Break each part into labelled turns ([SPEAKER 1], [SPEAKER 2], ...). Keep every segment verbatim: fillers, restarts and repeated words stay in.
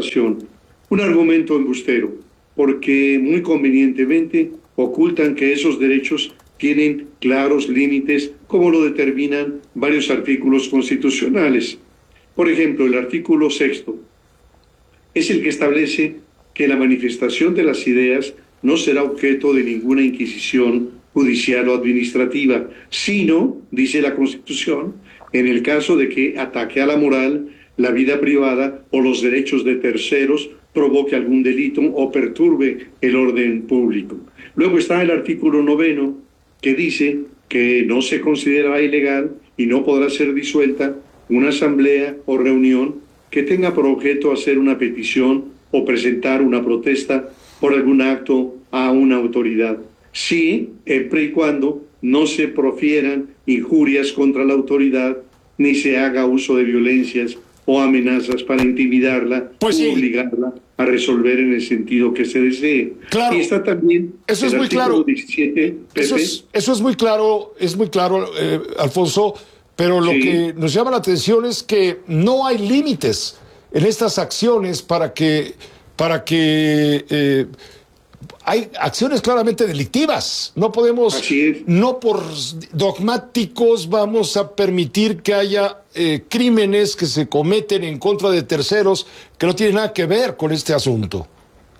[SPEAKER 1] votación. Un argumento embustero, porque muy convenientemente ocultan que esos derechos tienen claros límites, como lo determinan varios artículos constitucionales. Por ejemplo, el artículo sexto es el que establece que la manifestación de las ideas no será objeto de ninguna inquisición judicial o administrativa, sino, dice la Constitución, en el caso de que ataque a la moral, la vida privada o los derechos de terceros, provoque algún delito o perturbe el orden público. Luego está el artículo noveno, que dice que no se considerará ilegal y no podrá ser disuelta una asamblea o reunión que tenga por objeto hacer una petición o presentar una protesta por algún acto a una autoridad, sí, siempre y cuando no se profieran injurias contra la autoridad ni se haga uso de violencias o amenazas para intimidarla
[SPEAKER 2] pues
[SPEAKER 1] o
[SPEAKER 2] sí.
[SPEAKER 1] obligarla a resolver en el sentido que se desee.
[SPEAKER 2] Claro.
[SPEAKER 1] Y está también
[SPEAKER 2] eso es
[SPEAKER 1] el
[SPEAKER 2] muy claro.
[SPEAKER 1] diecisiete, Pepe.
[SPEAKER 2] Eso es, eso es muy claro, es muy claro, eh, Alfonso, pero lo
[SPEAKER 1] Sí.
[SPEAKER 2] que nos llama la atención es que no hay límites en estas acciones para que, para que eh, hay acciones claramente delictivas. No podemos,
[SPEAKER 1] Así es.
[SPEAKER 2] no por dogmáticos vamos a permitir que haya eh, crímenes que se cometen en contra de terceros que no tienen nada que ver con este asunto.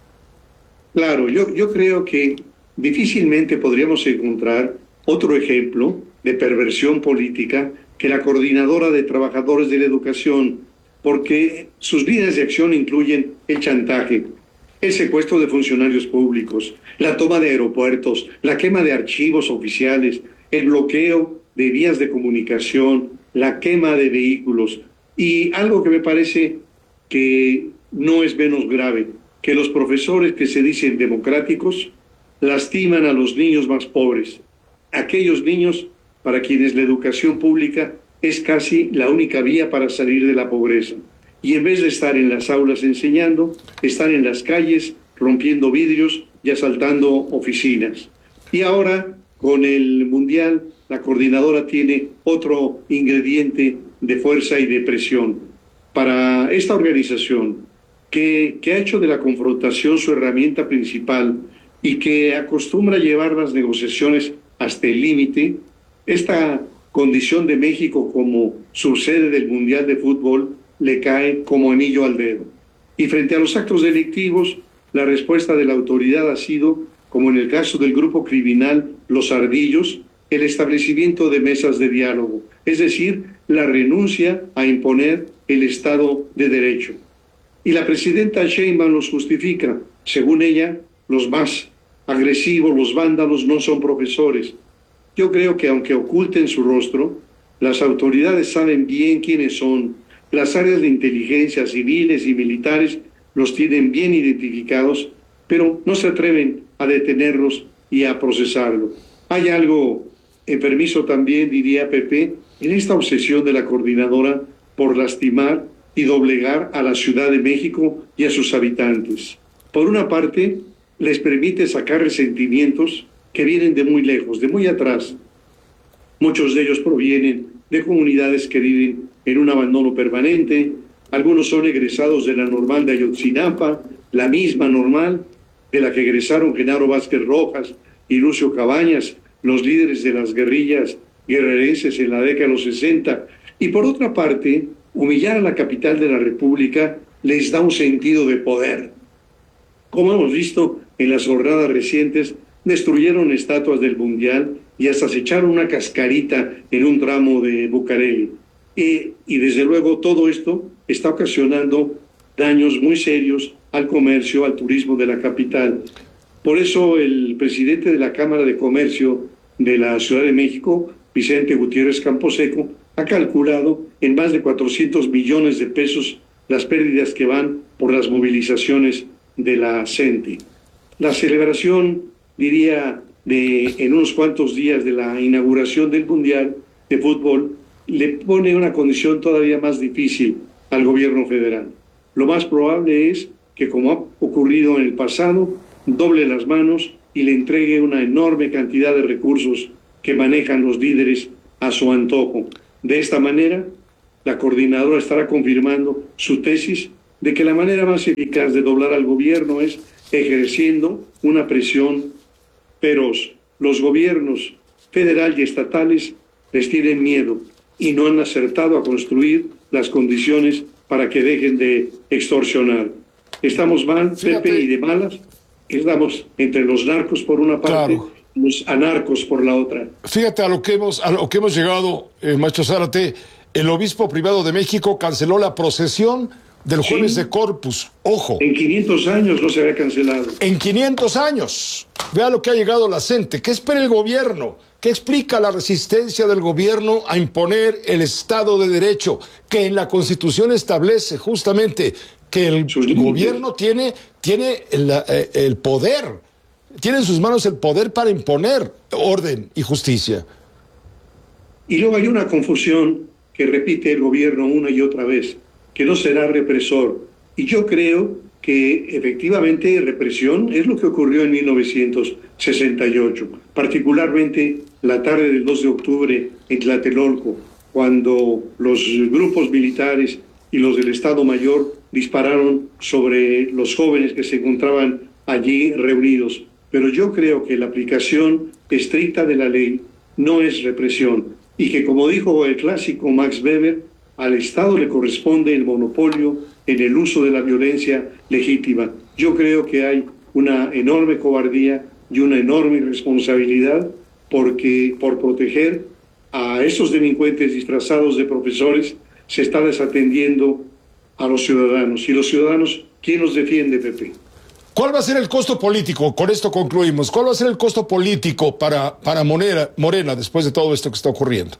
[SPEAKER 1] Claro, yo, yo creo que difícilmente podríamos encontrar otro ejemplo de perversión política que la Coordinadora de Trabajadores de la Educación, porque sus líneas de acción incluyen el chantaje, el secuestro de funcionarios públicos, la toma de aeropuertos, la quema de archivos oficiales, el bloqueo de vías de comunicación, la quema de vehículos y algo que me parece que no es menos grave, que los profesores que se dicen democráticos lastiman a los niños más pobres, aquellos niños para quienes la educación pública es casi la única vía para salir de la pobreza. Y en vez de estar en las aulas enseñando, están en las calles rompiendo vidrios y asaltando oficinas. Y ahora, con el Mundial, la coordinadora tiene otro ingrediente de fuerza y de presión. Para esta organización, que, que ha hecho de la confrontación su herramienta principal y que acostumbra llevar las negociaciones hasta el límite, esta condición de México como subsede del Mundial de Fútbol le cae como anillo al dedo. Y frente a los actos delictivos, la respuesta de la autoridad ha sido, como en el caso del grupo criminal Los Ardillos, el establecimiento de mesas de diálogo, es decir, la renuncia a imponer el Estado de Derecho. Y la presidenta Sheinbaum los justifica. Según ella, los más agresivos, los vándalos, no son profesores. Yo creo que aunque oculten su rostro, las autoridades saben bien quiénes son. Las áreas de inteligencia civiles y militares los tienen bien identificados, pero no se atreven a detenerlos y a procesarlo. Hay algo enfermizo también, diría Pepe, en esta obsesión de la coordinadora por lastimar y doblegar a la Ciudad de México y a sus habitantes. Por una parte, les permite sacar resentimientos que vienen de muy lejos, de muy atrás. Muchos de ellos provienen de comunidades que viven en un abandono permanente, algunos son egresados de la normal de Ayotzinapa, la misma normal de la que egresaron Genaro Vázquez Rojas y Lucio Cabañas, los líderes de las guerrillas guerrerenses en la década de los sesenta. Y por otra parte, humillar a la capital de la República les da un sentido de poder. Como hemos visto en las jornadas recientes, destruyeron estatuas del Mundial y hasta se echaron una cascarita en un tramo de Bucareli. Y, y desde luego todo esto está ocasionando daños muy serios al comercio, al turismo de la capital. Por eso el presidente de la Cámara de Comercio de la Ciudad de México, Vicente Gutiérrez Camposeco, ha calculado en más de cuatrocientos millones de pesos las pérdidas que van por las movilizaciones de la CENTE. La celebración, diría, de en unos cuantos días de la inauguración del Mundial de Fútbol, le pone una condición todavía más difícil al gobierno federal. Lo más probable es que, como ha ocurrido en el pasado, doble las manos y le entregue una enorme cantidad de recursos que manejan los líderes a su antojo. De esta manera, la coordinadora estará confirmando su tesis de que la manera más eficaz de doblar al gobierno es ejerciendo una presión feroz. Los gobiernos federal y estatales les tienen miedo y no han acertado a construir las condiciones para que dejen de extorsionar. Estamos mal,
[SPEAKER 2] Fíjate.
[SPEAKER 1] Pepe, y de malas. Estamos entre los narcos por una parte,
[SPEAKER 2] Claro.
[SPEAKER 1] los anarcos por la otra.
[SPEAKER 2] Fíjate a lo que hemos, a lo que hemos llegado, eh, maestro Zárate. El obispo privado de México canceló la procesión del jueves
[SPEAKER 1] Sí.
[SPEAKER 2] de Corpus. Ojo,
[SPEAKER 1] En quinientos años no se había cancelado.
[SPEAKER 2] en quinientos años. Vea lo que ha llegado la gente. ¿Qué espera el gobierno? ¿Qué explica la resistencia del gobierno a imponer el Estado de Derecho que en la Constitución establece justamente que el
[SPEAKER 1] Sus límites.
[SPEAKER 2] gobierno tiene, tiene el, eh, el poder, tiene en sus manos el poder para imponer orden y justicia?
[SPEAKER 1] Y luego hay una confusión que repite el gobierno una y otra vez, que no será represor. Y yo creo que efectivamente represión es lo que ocurrió en mil novecientos sesenta y ocho, particularmente la tarde del dos de octubre en Tlatelolco, cuando los grupos militares y los del Estado Mayor dispararon sobre los jóvenes que se encontraban allí reunidos. Pero yo creo que la aplicación estricta de la ley no es represión y que, como dijo el clásico Max Weber, al Estado le corresponde el monopolio en el uso de la violencia legítima. Yo creo que hay una enorme cobardía y una enorme irresponsabilidad porque por proteger a esos delincuentes disfrazados de profesores se está desatendiendo a los ciudadanos. Y los ciudadanos, ¿quién los defiende, Pepe?
[SPEAKER 2] ¿Cuál va a ser el costo político? Con esto concluimos. ¿Cuál va a ser el costo político para, para Morena, Morena después de todo esto que está ocurriendo?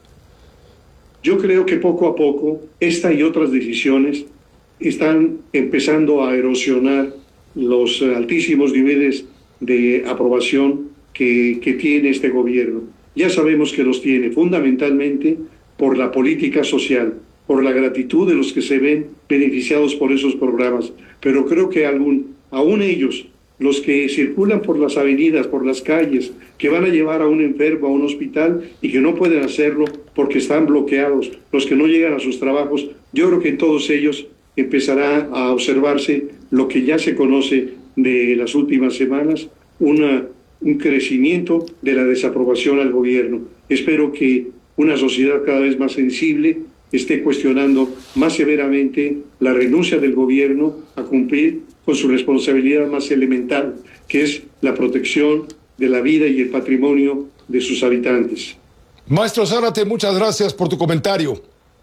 [SPEAKER 1] Yo creo que poco a poco esta y otras decisiones están empezando a erosionar los altísimos niveles de aprobación que, que tiene este gobierno. Ya sabemos que los tiene fundamentalmente por la política social, por la gratitud de los que se ven beneficiados por esos programas, pero creo que algún, aún ellos, los que circulan por las avenidas, por las calles, que van a llevar a un enfermo a un hospital y que no pueden hacerlo porque están bloqueados, los que no llegan a sus trabajos, yo creo que en todos ellos empezará a observarse lo que ya se conoce de las últimas semanas, una, un crecimiento de la desaprobación al gobierno. Espero que una sociedad cada vez más sensible esté cuestionando más severamente la renuncia del gobierno a cumplir con su responsabilidad más elemental, que es la protección de la vida y el patrimonio de sus habitantes.
[SPEAKER 2] Maestro Zárate, muchas gracias por tu comentario.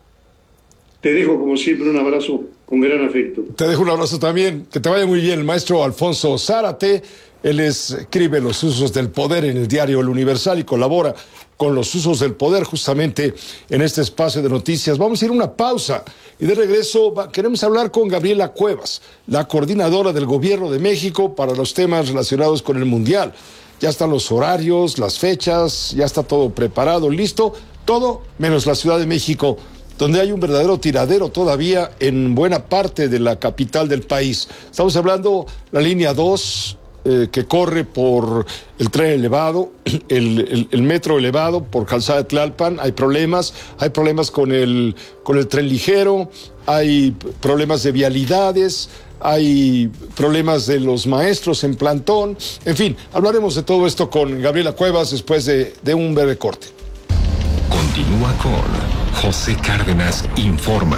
[SPEAKER 1] Te dejo, como siempre, un abrazo con gran afecto.
[SPEAKER 2] Te dejo un abrazo también. Que te vaya muy bien, el maestro Alfonso Zárate. Él escribe Los usos del poder en el diario El Universal y colabora con Los usos del poder justamente en este espacio de noticias. Vamos a ir a una pausa y de regreso va, queremos hablar con Gabriela Cuevas, la coordinadora del Gobierno de México para los temas relacionados con el Mundial. Ya están los horarios, las fechas, ya está todo preparado, listo, todo menos la Ciudad de México, donde hay un verdadero tiradero todavía en buena parte de la capital del país. Estamos hablando la línea dos, eh, que corre por el tren elevado, el, el, el metro elevado por Calzada de Tlalpan. Hay problemas, hay problemas con el, con el tren ligero, hay problemas de vialidades, hay problemas de los maestros en plantón. En fin, hablaremos de todo esto con Gabriela Cuevas después de, de un breve corte.
[SPEAKER 3] Continúa con José Cárdenas Informa.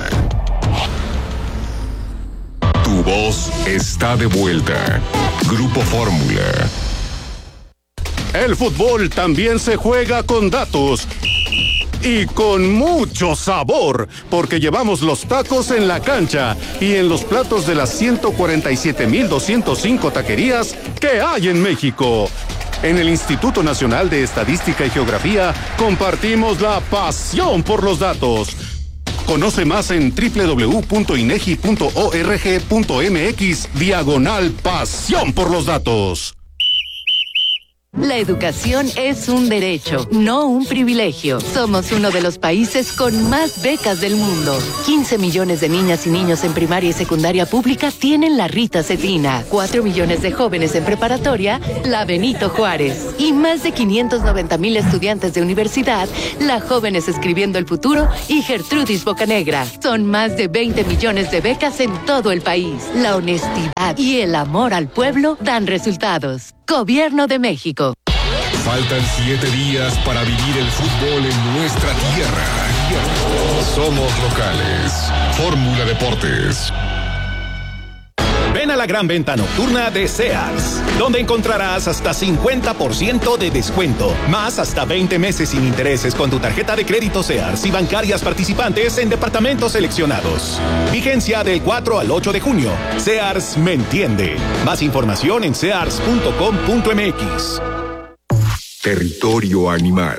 [SPEAKER 3] Tu voz está de vuelta. Grupo Fórmula.
[SPEAKER 4] El fútbol también se juega con datos y con mucho sabor, porque llevamos los tacos en la cancha y en los platos de las ciento cuarenta y siete mil doscientos cinco taquerías que hay en México. En el Instituto Nacional de Estadística y Geografía compartimos la pasión por los datos. Conoce más en doble u doble u doble u punto inegi punto org punto mx diagonal pasión por los datos.
[SPEAKER 5] La educación es un derecho, no un privilegio. Somos uno de los países con más becas del mundo. quince millones de niñas y niños en primaria y secundaria pública tienen la Rita Cedina. cuatro millones de jóvenes en preparatoria, la Benito Juárez. Y más de quinientos noventa mil estudiantes de universidad, la Jóvenes Escribiendo el Futuro y Gertrudis Bocanegra. Son más de veinte millones de becas en todo el país. La honestidad y el amor al pueblo dan resultados. Gobierno de México.
[SPEAKER 3] Faltan siete días para vivir el fútbol en nuestra tierra. Somos locales. Fórmula Deportes.
[SPEAKER 6] Ven a la gran venta nocturna de Sears, donde encontrarás hasta cincuenta por ciento de descuento, más hasta veinte meses sin intereses con tu tarjeta de crédito Sears y bancarias participantes en departamentos seleccionados. Vigencia del cuatro al ocho de junio. Sears me entiende. Más información en sears punto com punto m x.
[SPEAKER 3] Territorio animal.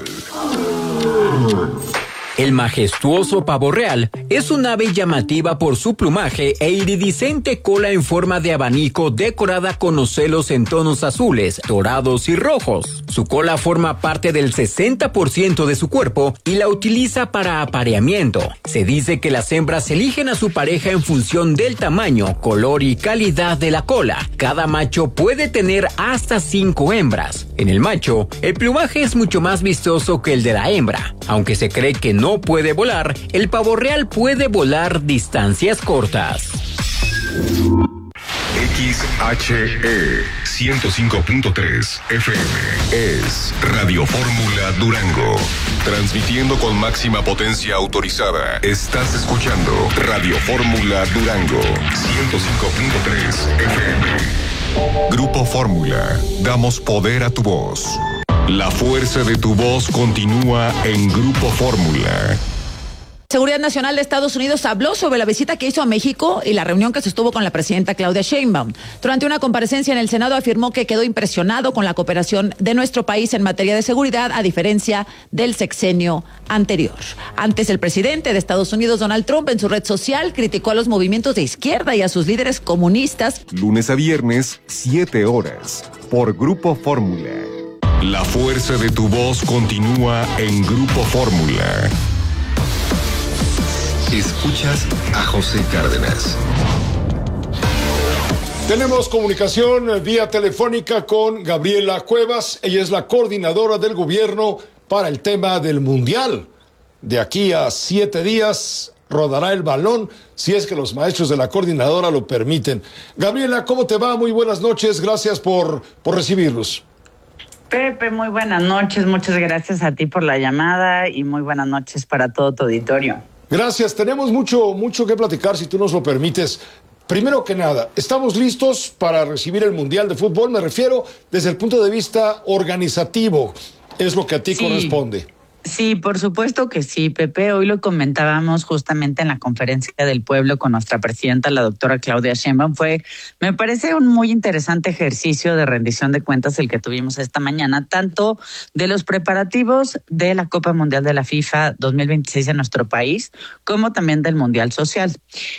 [SPEAKER 7] El majestuoso pavo real es un ave llamativa por su plumaje e iridiscente cola en forma de abanico decorada con ocelos en tonos azules, dorados y rojos. Su cola forma parte del sesenta por ciento de su cuerpo y la utiliza para apareamiento. Se dice que las hembras eligen a su pareja en función del tamaño, color y calidad de la cola. Cada macho puede tener hasta cinco hembras. En el macho, el plumaje es mucho más vistoso que el de la hembra. Aunque se cree que no No puede volar, el pavo real puede volar distancias cortas.
[SPEAKER 3] X H E ciento cinco punto tres F M es Radio Fórmula Durango. Transmitiendo con máxima potencia autorizada. Estás escuchando Radio Fórmula Durango ciento cinco punto tres F M. Grupo Fórmula. Damos poder a tu voz. La fuerza de tu voz continúa en Grupo Fórmula.
[SPEAKER 8] Seguridad Nacional de Estados Unidos habló sobre la visita que hizo a México y la reunión que sostuvo con la presidenta Claudia Sheinbaum. Durante una comparecencia en el Senado afirmó que quedó impresionado con la cooperación de nuestro país en materia de seguridad, a diferencia del sexenio anterior. Antes, el presidente de Estados Unidos, Donald Trump, en su red social criticó a los movimientos de izquierda y a sus líderes comunistas.
[SPEAKER 9] Lunes a viernes, siete horas, por Grupo Fórmula.
[SPEAKER 3] La fuerza de tu voz continúa en Grupo Fórmula. Escuchas a José Cárdenas.
[SPEAKER 2] Tenemos comunicación vía telefónica con Gabriela Cuevas. Ella es la coordinadora del gobierno para el tema del Mundial. De aquí a siete días rodará el balón, si es que los maestros de la coordinadora lo permiten. Gabriela, ¿cómo te va? Muy buenas noches. Gracias por, por recibirnos.
[SPEAKER 10] Pepe, muy buenas noches. Muchas gracias a ti por la llamada y muy buenas noches para todo tu auditorio.
[SPEAKER 2] Gracias. Tenemos mucho, mucho que platicar, si tú nos lo permites. Primero que nada, ¿estamos listos para recibir el Mundial de Fútbol? Me refiero desde el punto de vista organizativo. Es lo que a ti sí corresponde.
[SPEAKER 10] Sí, por supuesto que sí, Pepe. Hoy lo comentábamos justamente en la conferencia del pueblo con nuestra presidenta, la doctora Claudia Sheinbaum. Fue, me parece, un muy interesante ejercicio de rendición de cuentas el que tuvimos esta mañana, tanto de los preparativos de la Copa Mundial de la FIFA dos mil veintiséis en nuestro país, como también del Mundial Social.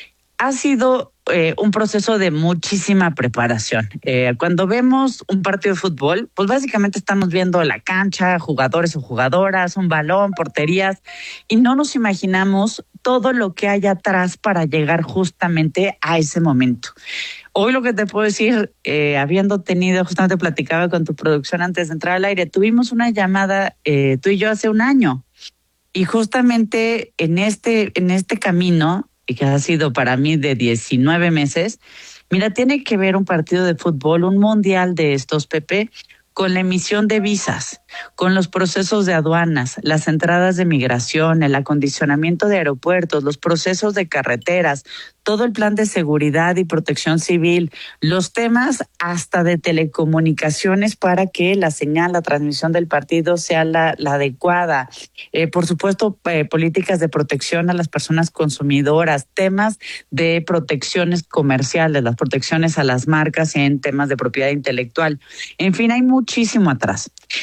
[SPEAKER 10] Ha sido eh, un proceso de muchísima preparación. Eh, cuando vemos un partido de fútbol, pues básicamente estamos viendo la cancha, jugadores o jugadoras, un balón, porterías, y no nos imaginamos todo lo que hay atrás para llegar justamente a ese momento. Hoy lo que te puedo decir, eh, habiendo tenido, justamente platicaba con tu producción antes de entrar al aire, tuvimos una llamada eh, tú y yo hace un año, y justamente en este, en este camino, y que ha sido para mí de diecinueve meses, mira, tiene que ver un partido de fútbol, un mundial de estos, Pepe, con la emisión de visas, con los procesos de aduanas, las entradas de migración, el acondicionamiento de aeropuertos, los procesos de carreteras, todo el plan de seguridad y protección civil, los temas hasta de telecomunicaciones para que la señal, la transmisión del partido sea la, la adecuada. Eh, por supuesto, eh, políticas de protección a las personas consumidoras, temas de protecciones comerciales, las protecciones a las marcas en temas de propiedad intelectual. En fin, hay muchísimo atrás. Y sí,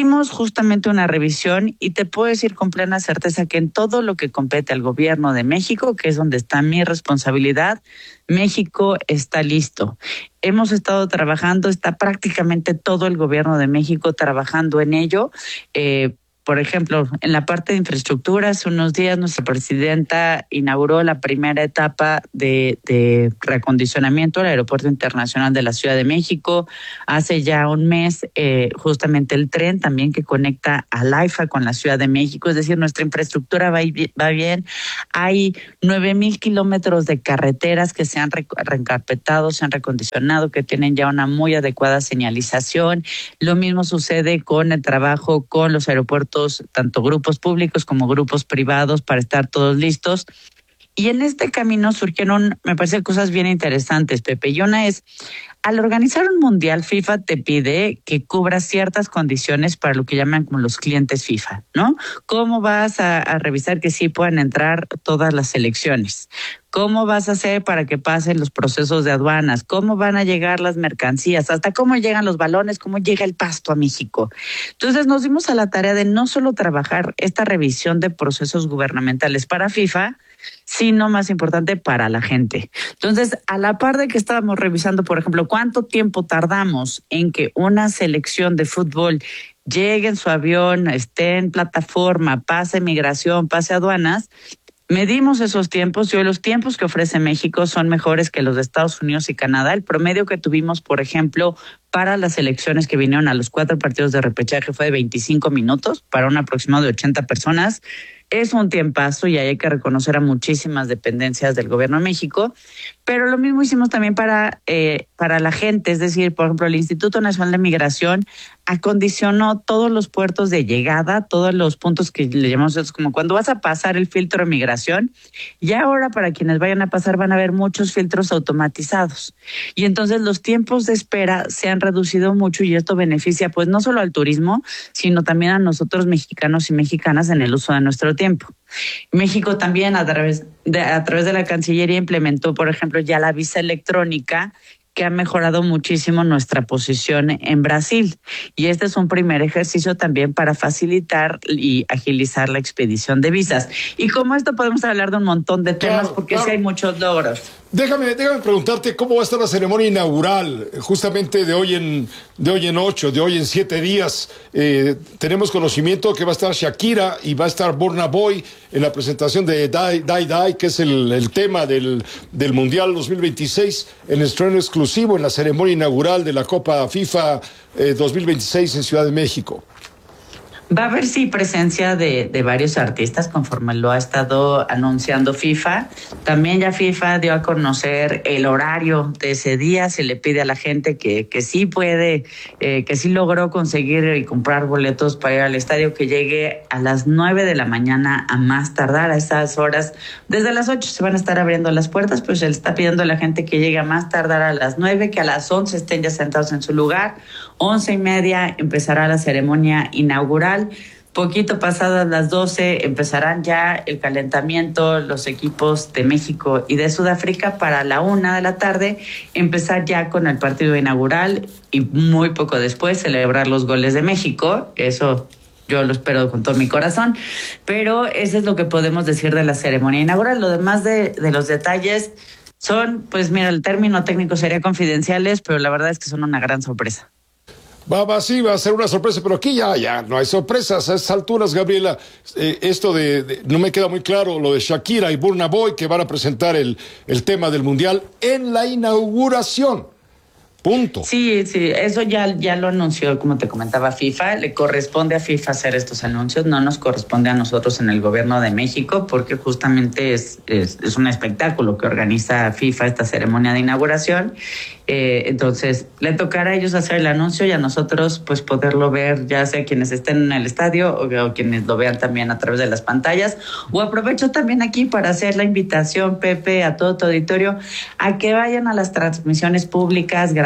[SPEAKER 10] hicimos justamente una revisión y te puedo decir con plena certeza que en todo lo que compete al gobierno de México, que es donde está mi responsabilidad, México está listo. Hemos estado trabajando, está prácticamente todo el gobierno de México trabajando en ello. Eh, Por ejemplo, en la parte de infraestructura, hace unos días nuestra presidenta inauguró la primera etapa de, de reacondicionamiento del Aeropuerto Internacional de la Ciudad de México. Hace ya un mes, eh, justamente el tren también que conecta al AIFA con la Ciudad de México. Es decir, nuestra infraestructura va, va bien. Hay nueve mil kilómetros de carreteras que se han re, reencarpetado, se han recondicionado, que tienen ya una muy adecuada señalización. Lo mismo sucede con el trabajo con los aeropuertos, tanto grupos públicos como grupos privados, para estar todos listos. Y en este camino surgieron, me parece, cosas bien interesantes, Pepe. Y una es, al organizar un mundial, FIFA te pide que cubras ciertas condiciones para lo que llaman como los clientes FIFA, ¿no? ¿Cómo vas a, a revisar que sí puedan entrar todas las selecciones? ¿Cómo vas a hacer para que pasen los procesos de aduanas? ¿Cómo van a llegar las mercancías? ¿Hasta cómo llegan los balones? ¿Cómo llega el pasto a México? Entonces nos dimos a la tarea de no solo trabajar esta revisión de procesos gubernamentales para FIFA, sino más importante para la gente. Entonces, a la par de que estábamos revisando, por ejemplo, cuánto tiempo tardamos en que una selección de fútbol llegue en su avión, esté en plataforma, pase migración, pase aduanas, medimos esos tiempos y hoy los tiempos que ofrece México son mejores que los de Estados Unidos y Canadá. El promedio que tuvimos, por ejemplo, para las selecciones que vinieron a los cuatro partidos de repechaje fue de veinticinco minutos para un aproximado de ochenta personas. Es un tiempazo y ahí hay que reconocer a muchísimas dependencias del gobierno de México, pero lo mismo hicimos también para, eh, para la gente, es decir, por ejemplo, el Instituto Nacional de Migración acondicionó todos los puertos de llegada, todos los puntos que le llamamos es como cuando vas a pasar el filtro de migración, y ahora para quienes vayan a pasar van a haber muchos filtros automatizados. Y entonces los tiempos de espera se han reducido mucho y esto beneficia pues no solo al turismo, sino también a nosotros mexicanos y mexicanas en el uso de nuestro tiempo. México también a través de, a través de la Cancillería implementó, por ejemplo, ya la visa electrónica, que ha mejorado muchísimo nuestra posición en Brasil. Y este es un primer ejercicio también para facilitar y agilizar la expedición de visas. Y como esto podemos hablar de un montón de temas, claro, porque claro. sí hay muchos logros.
[SPEAKER 2] Déjame, déjame preguntarte cómo va a estar la ceremonia inaugural, justamente de hoy en, de hoy en ocho, de hoy en siete días. Eh, tenemos conocimiento que va a estar Shakira y va a estar Burna Boy en la presentación de Die Die Die, que es el, el tema del, del Mundial dos mil veintiséis, en estreno exclusivo en la ceremonia inaugural de la Copa FIFA eh, dos mil veintiséis en Ciudad de México.
[SPEAKER 10] Va a haber, sí, presencia de, de varios artistas conforme lo ha estado anunciando FIFA. También ya FIFA dio a conocer el horario de ese día. Se le pide a la gente que, que sí puede, eh, que sí logró conseguir y comprar boletos para ir al estadio, que llegue a las nueve de la mañana a más tardar. A esas horas, desde las ocho se van a estar abriendo las puertas, pues se le está pidiendo a la gente que llegue a más tardar a las nueve, que a las once estén ya sentados en su lugar. Once y media empezará la ceremonia inaugural. Poquito pasadas las doce empezarán ya el calentamiento, los equipos de México y de Sudáfrica, para la una de la tarde empezar ya con el partido inaugural y muy poco después celebrar los goles de México. Eso yo lo espero con todo mi corazón, pero eso es lo que podemos decir de la ceremonia inaugural. Lo demás de, de los detalles son, pues mira, el término técnico sería confidenciales, pero la verdad es que son una gran sorpresa.
[SPEAKER 2] Va, va, sí, va a ser una sorpresa, pero aquí ya, ya no hay sorpresas a estas alturas, Gabriela. Eh, esto de, de, no me queda muy claro, lo de Shakira y Burna Boy, que van a presentar el, el tema del Mundial en la inauguración. Punto.
[SPEAKER 10] Sí, sí, eso ya, ya lo anunció, como te comentaba, FIFA. Le corresponde a FIFA hacer estos anuncios, no nos corresponde a nosotros en el gobierno de México, porque justamente es, es, es un espectáculo que organiza FIFA, esta ceremonia de inauguración. Eh, entonces, le tocará a ellos hacer el anuncio y a nosotros pues poderlo ver, ya sea quienes estén en el estadio o, o quienes lo vean también a través de las pantallas. O aprovecho también aquí para hacer la invitación, Pepe, a todo tu auditorio, a que vayan a las transmisiones públicas gratuitas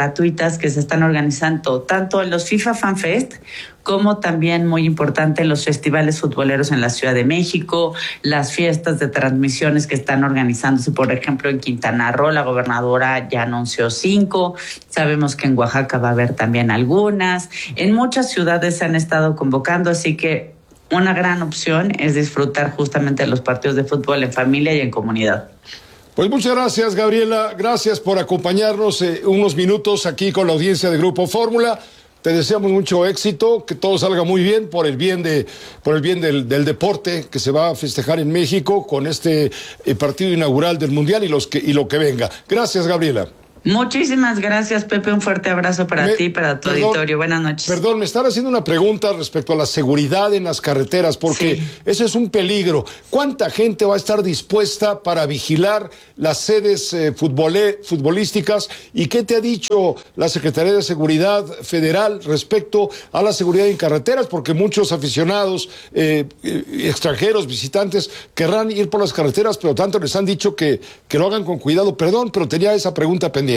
[SPEAKER 10] gratuitas que se están organizando tanto en los FIFA Fan Fest como también, muy importante, los festivales futboleros en la Ciudad de México, las fiestas de transmisiones que están organizándose, por ejemplo, en Quintana Roo, la gobernadora ya anunció cinco, sabemos que en Oaxaca va a haber también algunas, en muchas ciudades se han estado convocando, así que una gran opción es disfrutar justamente de los partidos de fútbol en familia y en comunidad.
[SPEAKER 2] Pues muchas gracias, Gabriela, gracias por acompañarnos eh, unos minutos aquí con la audiencia de Grupo Fórmula. Te deseamos mucho éxito, que todo salga muy bien por el bien de, por el bien del, del deporte que se va a festejar en México con este eh, partido inaugural del Mundial y los que y lo que venga. Gracias, Gabriela.
[SPEAKER 10] Muchísimas gracias, Pepe. Un fuerte abrazo para me, ti y para tu perdón, auditorio. Buenas noches.
[SPEAKER 2] Perdón, me están haciendo una pregunta respecto a la seguridad en las carreteras, porque sí. Eso es un peligro. ¿Cuánta gente va a estar dispuesta para vigilar las sedes eh, futbolé, futbolísticas? ¿Y qué te ha dicho la Secretaría de Seguridad Federal respecto a la seguridad en carreteras? Porque muchos aficionados, eh, extranjeros, visitantes, querrán ir por las carreteras, pero tanto les han dicho que, que lo hagan con cuidado. Perdón, pero tenía esa pregunta pendiente.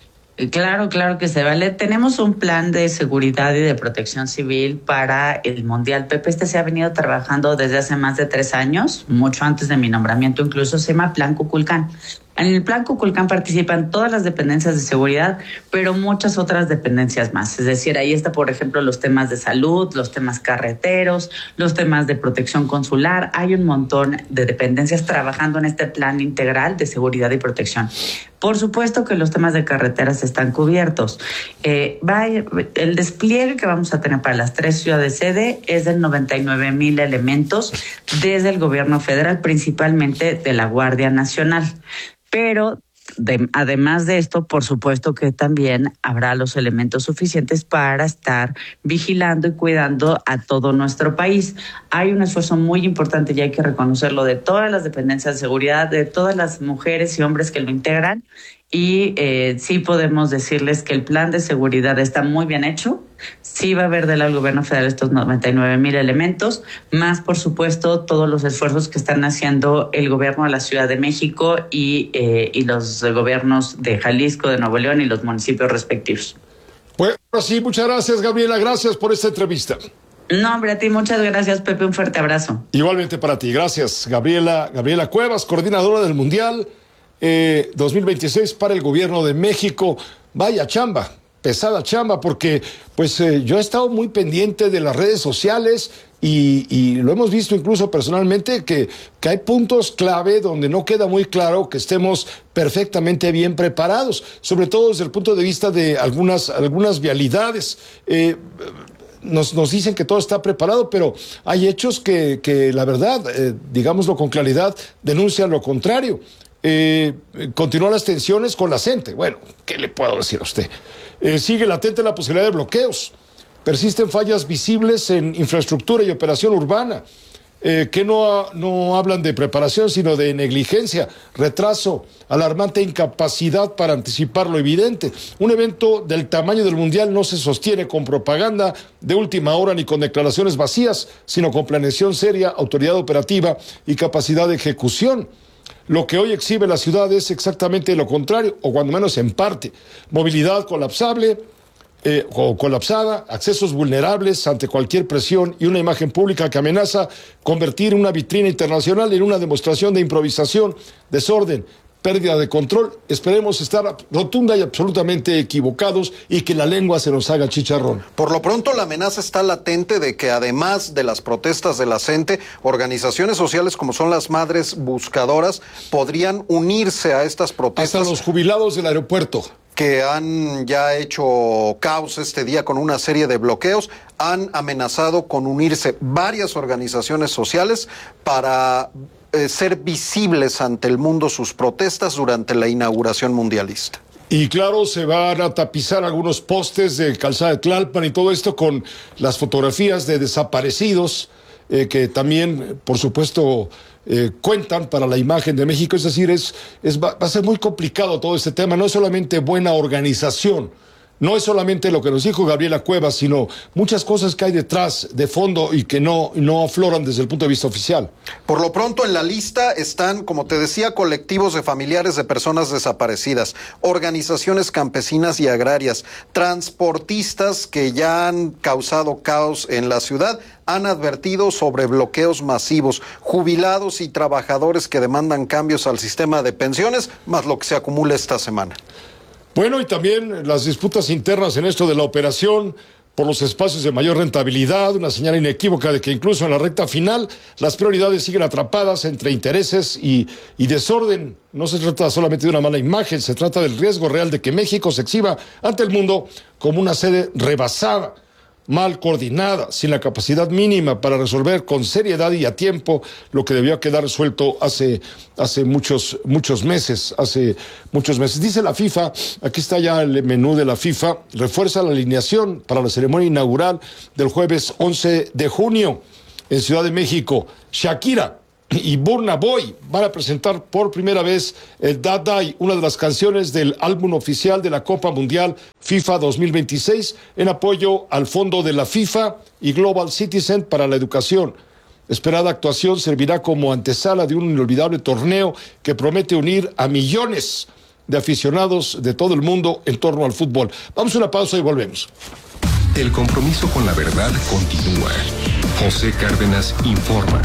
[SPEAKER 10] Claro, claro que se vale. Tenemos un plan de seguridad y de protección civil para el Mundial. Pepe, este se ha venido trabajando desde hace más de tres años, mucho antes de mi nombramiento, incluso se llama Plan Cuculcán. En el Plan Cuculcán participan todas las dependencias de seguridad, pero muchas otras dependencias más. Es decir, ahí está, por ejemplo, los temas de salud, los temas carreteros, los temas de protección consular. Hay un montón de dependencias trabajando en este plan integral de seguridad y protección. Por supuesto que los temas de carreteras están cubiertos. Eh, va, el despliegue que vamos a tener para las tres ciudades sede es de noventa y nueve mil elementos desde el gobierno federal, principalmente de la Guardia Nacional. Pero de, además de esto, por supuesto que también habrá los elementos suficientes para estar vigilando y cuidando a todo nuestro país. Hay un esfuerzo muy importante, y hay que reconocerlo, de todas las dependencias de seguridad, de todas las mujeres y hombres que lo integran. Y eh, sí podemos decirles que el plan de seguridad está muy bien hecho. Sí va a haber del gobierno federal estos noventa y nueve mil elementos, más por supuesto todos los esfuerzos que están haciendo el gobierno de la Ciudad de México y, eh, y los gobiernos de Jalisco, de Nuevo León y los municipios respectivos.
[SPEAKER 2] Pues sí, muchas gracias, Gabriela, gracias por esta entrevista.
[SPEAKER 10] No, hombre, a ti muchas gracias, Pepe, un fuerte abrazo.
[SPEAKER 2] Igualmente para ti, gracias, Gabriela, Gabriela Cuevas, coordinadora del Mundial eh, dos mil veintiséis para el gobierno de México. Vaya chamba, pesada chamba, porque pues eh, yo he estado muy pendiente de las redes sociales y, y lo hemos visto incluso personalmente que, que hay puntos clave donde no queda muy claro que estemos perfectamente bien preparados, sobre todo desde el punto de vista de algunas, algunas vialidades. Eh, Nos, nos dicen que todo está preparado, pero hay hechos que, que la verdad, eh, digámoslo con claridad, denuncian lo contrario. Eh, continúan las tensiones con la gente. Bueno, ¿qué le puedo decir a usted? Eh, sigue latente la posibilidad de bloqueos. Persisten fallas visibles en infraestructura y operación urbana, eh, que no, no hablan de preparación, sino de negligencia, retraso, alarmante incapacidad para anticipar lo evidente. Un evento del tamaño del Mundial no se sostiene con propaganda de última hora ni con declaraciones vacías, sino con planeación seria, autoridad operativa y capacidad de ejecución. Lo que hoy exhibe la ciudad es exactamente lo contrario, o cuando menos en parte. Movilidad colapsable eh, o colapsada, accesos vulnerables ante cualquier presión y una imagen pública que amenaza convertir una vitrina internacional en una demostración de improvisación, desorden, pérdida de control. Esperemos estar rotunda y absolutamente equivocados y que la lengua se nos haga chicharrón.
[SPEAKER 11] Por lo pronto, la amenaza está latente de que, además de las protestas de la gente, organizaciones sociales como son las Madres Buscadoras podrían unirse a estas protestas.
[SPEAKER 2] Hasta los jubilados del aeropuerto,
[SPEAKER 11] que han ya hecho caos este día con una serie de bloqueos, han amenazado con unirse varias organizaciones sociales para eh, ser visibles ante el mundo sus protestas durante la inauguración mundialista.
[SPEAKER 2] Y claro, se van a tapizar algunos postes de Calzada de Tlalpan y todo esto con las fotografías de desaparecidos, eh, que también, por supuesto, eh, cuentan para la imagen de México. Es decir, es, es, va, va a ser muy complicado todo este tema. No es solamente buena organización, no es solamente lo que nos dijo Gabriela Cuevas, sino muchas cosas que hay detrás, de fondo, y que no, no afloran desde el punto de vista oficial.
[SPEAKER 11] Por lo pronto, en la lista están, como te decía, colectivos de familiares de personas desaparecidas, organizaciones campesinas y agrarias, transportistas que ya han causado caos en la ciudad, han advertido sobre bloqueos masivos, jubilados y trabajadores que demandan cambios al sistema de pensiones, más lo que se acumula esta semana.
[SPEAKER 2] Bueno, y también las disputas internas en esto de la operación por los espacios de mayor rentabilidad, una señal inequívoca de que incluso en la recta final las prioridades siguen atrapadas entre intereses y, y desorden. No se trata solamente de una mala imagen, se trata del riesgo real de que México se exhiba ante el mundo como una sede rebasada, mal coordinada, sin la capacidad mínima para resolver con seriedad y a tiempo lo que debió quedar resuelto hace, hace muchos, muchos meses, hace muchos meses. Dice la FIFA, aquí está ya el menú de la FIFA, refuerza la alineación para la ceremonia inaugural del jueves once de junio en Ciudad de México. Shakira y Burna Boy van a presentar por primera vez el Dadai, una de las canciones del álbum oficial de la Copa Mundial FIFA dos mil veintiséis, en apoyo al fondo de la FIFA y Global Citizen para la educación. Esperada actuación servirá como antesala de un inolvidable torneo que promete unir a millones de aficionados de todo el mundo en torno al fútbol. Vamos a una pausa y volvemos.
[SPEAKER 3] El compromiso con la verdad continúa. José Cárdenas informa.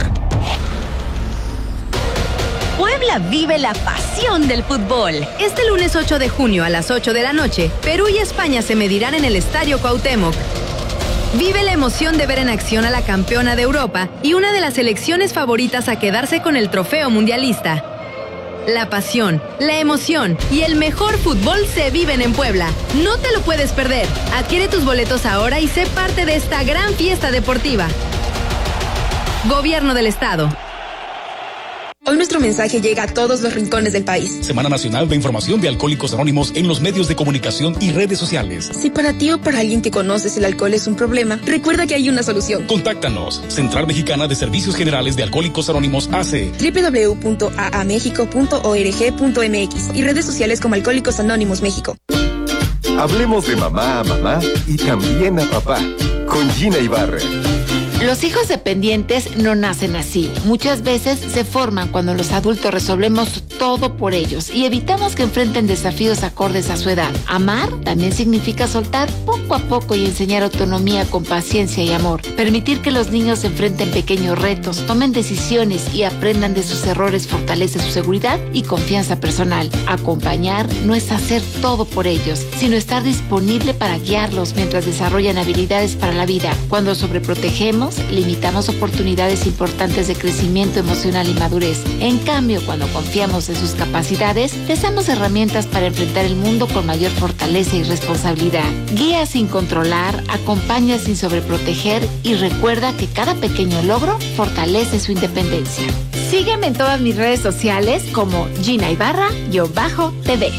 [SPEAKER 12] Puebla vive la pasión del fútbol. Este lunes ocho de junio a las ocho de la noche, Perú y España se medirán en el Estadio Cuauhtémoc. Vive la emoción de ver en acción a la campeona de Europa y una de las selecciones favoritas a quedarse con el trofeo mundialista. La pasión, la emoción y el mejor fútbol se viven en Puebla. No te lo puedes perder. Adquiere tus boletos ahora y sé parte de esta gran fiesta deportiva. Gobierno del Estado.
[SPEAKER 13] Hoy nuestro mensaje llega a todos los rincones del país.
[SPEAKER 14] Semana Nacional de Información de Alcohólicos Anónimos en los medios de comunicación y redes sociales.
[SPEAKER 13] Si para ti o para alguien que conoces el alcohol es un problema, recuerda que hay una solución.
[SPEAKER 14] Contáctanos. Central Mexicana de Servicios Generales de Alcohólicos Anónimos A C.
[SPEAKER 13] doble u doble u doble u punto a a méxico punto org punto m x y redes sociales como Alcohólicos Anónimos México.
[SPEAKER 9] Hablemos de mamá a mamá y también a papá con Gina Ibarra.
[SPEAKER 15] Los hijos dependientes no nacen así. Muchas veces se forman cuando los adultos resolvemos todo por ellos y evitamos que enfrenten desafíos acordes a su edad. Amar también significa soltar poco a poco y enseñar autonomía con paciencia y amor. Permitir que los niños enfrenten pequeños retos, tomen decisiones y aprendan de sus errores fortalece su seguridad y confianza personal. Acompañar no es hacer todo por ellos, sino estar disponible para guiarlos mientras desarrollan habilidades para la vida. Cuando sobreprotegemos, limitamos oportunidades importantes de crecimiento emocional y madurez. En cambio, cuando confiamos en sus capacidades, les damos herramientas para enfrentar el mundo con mayor fortaleza y responsabilidad. Guía sin controlar, acompaña sin sobreproteger y recuerda que cada pequeño logro fortalece su independencia. Sígueme en todas mis redes sociales como Gina Ibarra-T V.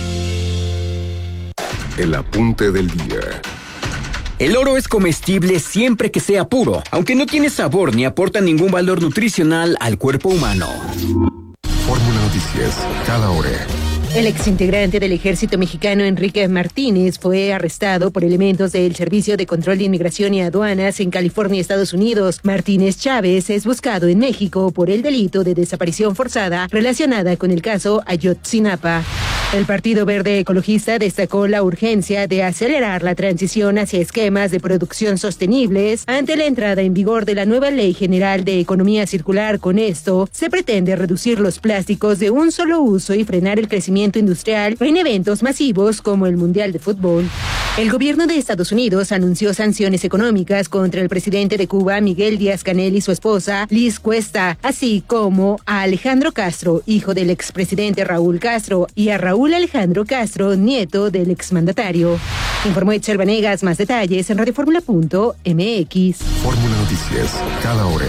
[SPEAKER 3] El apunte del día.
[SPEAKER 7] El oro es comestible siempre que sea puro, aunque no tiene sabor ni aporta ningún valor nutricional al cuerpo humano.
[SPEAKER 3] Fórmula Noticias, cada hora.
[SPEAKER 16] El exintegrante del ejército mexicano Enrique Martínez fue arrestado por elementos del Servicio de Control de Inmigración y Aduanas en California, Estados Unidos. Martínez Chávez es buscado en México por el delito de desaparición forzada relacionada con el caso Ayotzinapa. El Partido Verde Ecologista destacó la urgencia de acelerar la transición hacia esquemas de producción sostenibles ante la entrada en vigor de la nueva Ley General de Economía Circular. Con esto, se pretende reducir los plásticos de un solo uso y frenar el crecimiento industrial en eventos masivos como el Mundial de Fútbol. El gobierno de Estados Unidos anunció sanciones económicas contra el presidente de Cuba, Miguel Díaz-Canel, y su esposa, Liz Cuesta, así como a Alejandro Castro, hijo del expresidente Raúl Castro, y a Raúl Alejandro Castro, nieto del exmandatario. Informó Etzel Vanegas. Más detalles en radioformula punto m x.
[SPEAKER 3] Fórmula Noticias, cada hora.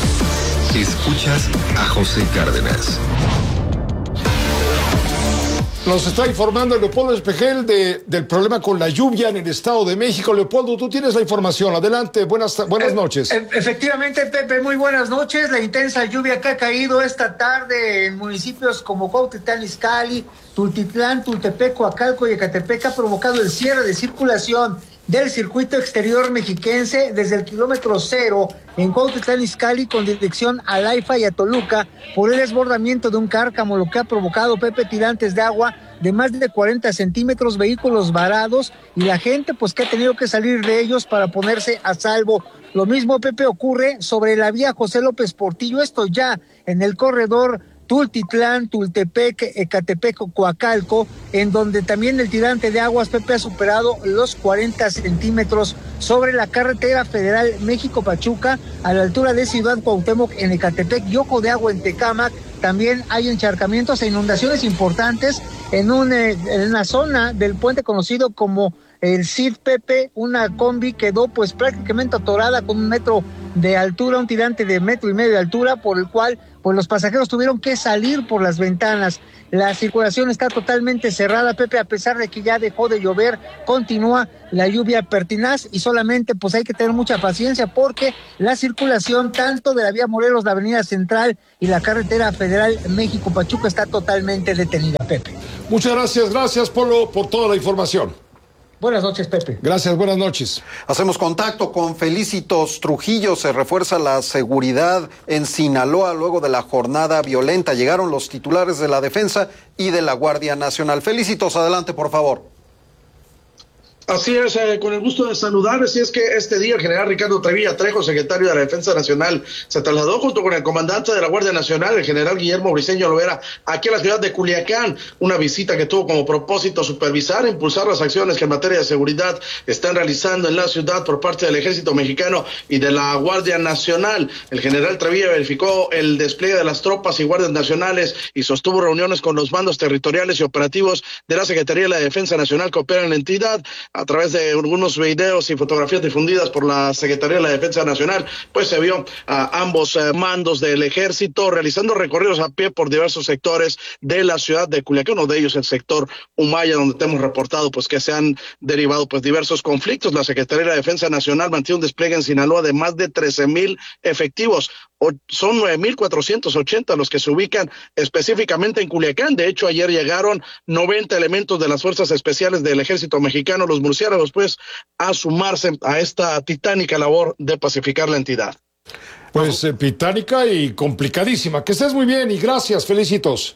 [SPEAKER 3] Escuchas a José Cárdenas.
[SPEAKER 2] Nos está informando Leopoldo Espejel de, del problema con la lluvia en el Estado de México. Leopoldo, tú tienes la información. Adelante, buenas, buenas noches.
[SPEAKER 17] E efectivamente, Pepe, muy buenas noches. La intensa lluvia que ha caído esta tarde en municipios como Cuautitlán Izcalli, Tultitlán, Tultepec, Coacalco y Ecatepec ha provocado el cierre de circulación del circuito exterior mexiquense desde el kilómetro cero en Cuautitlán Izcalli con dirección a Laifa y a Toluca por el desbordamiento de un cárcamo, lo que ha provocado, Pepe, tirantes de agua de más de cuarenta centímetros, vehículos varados y la gente pues que ha tenido que salir de ellos para ponerse a salvo. Lo mismo, Pepe, ocurre sobre la vía José López Portillo, esto ya en el corredor Tultitlán, Tultepec, Ecatepec, Coacalco, en donde también el tirante de aguas, Pepe, ha superado los cuarenta centímetros sobre la carretera federal México-Pachuca, a la altura de Ciudad Cuauhtémoc en Ecatepec y Ojo de Agua en Tecámac. También hay encharcamientos e inundaciones importantes en, un, eh, en una zona del puente conocido como el Cid, Pepe. Una combi quedó pues prácticamente atorada con un metro de altura, un tirante de metro y medio de altura, por el cual pues los pasajeros tuvieron que salir por las ventanas. La circulación está totalmente cerrada, Pepe, a pesar de que ya dejó de llover, continúa la lluvia pertinaz y solamente pues hay que tener mucha paciencia porque la circulación tanto de la vía Morelos, la avenida Central y la carretera federal México-Pachuca está totalmente detenida, Pepe.
[SPEAKER 2] Muchas gracias, gracias Polo por toda la información.
[SPEAKER 17] Buenas noches, Pepe.
[SPEAKER 2] Gracias, buenas noches.
[SPEAKER 11] Hacemos contacto con Felicitos Trujillo. Se refuerza la seguridad en Sinaloa luego de la jornada violenta. Llegaron los titulares de la Defensa y de la Guardia Nacional. Felicitos, adelante, por favor.
[SPEAKER 18] Así es, eh, con el gusto de saludarles. Y es que este día el general Ricardo Trevilla Trejo, secretario de la Defensa Nacional, se trasladó junto con el comandante de la Guardia Nacional, el general Guillermo Briceño Lovera, aquí a la ciudad de Culiacán. Una visita que tuvo como propósito supervisar e impulsar las acciones que en materia de seguridad están realizando en la ciudad por parte del Ejército Mexicano y de la Guardia Nacional. El general Trevilla verificó el despliegue de las tropas y guardias nacionales y sostuvo reuniones con los mandos territoriales y operativos de la Secretaría de la Defensa Nacional que opera en la entidad. A través de algunos videos y fotografías difundidas por la Secretaría de la Defensa Nacional, pues se vio a ambos eh, mandos del ejército realizando recorridos a pie por diversos sectores de la ciudad de Culiacán, uno de ellos el sector Humaya, donde te hemos reportado pues que se han derivado pues diversos conflictos. La Secretaría de la Defensa Nacional mantiene un despliegue en Sinaloa de más de trece mil efectivos. O son nueve mil cuatrocientos ochenta los que se ubican específicamente en Culiacán. De hecho, ayer llegaron noventa elementos de las fuerzas especiales del Ejército Mexicano, los murciélagos, pues, a sumarse a esta titánica labor de pacificar la entidad.
[SPEAKER 2] Pues eh, titánica y complicadísima. Que estés muy bien y gracias, felicitos.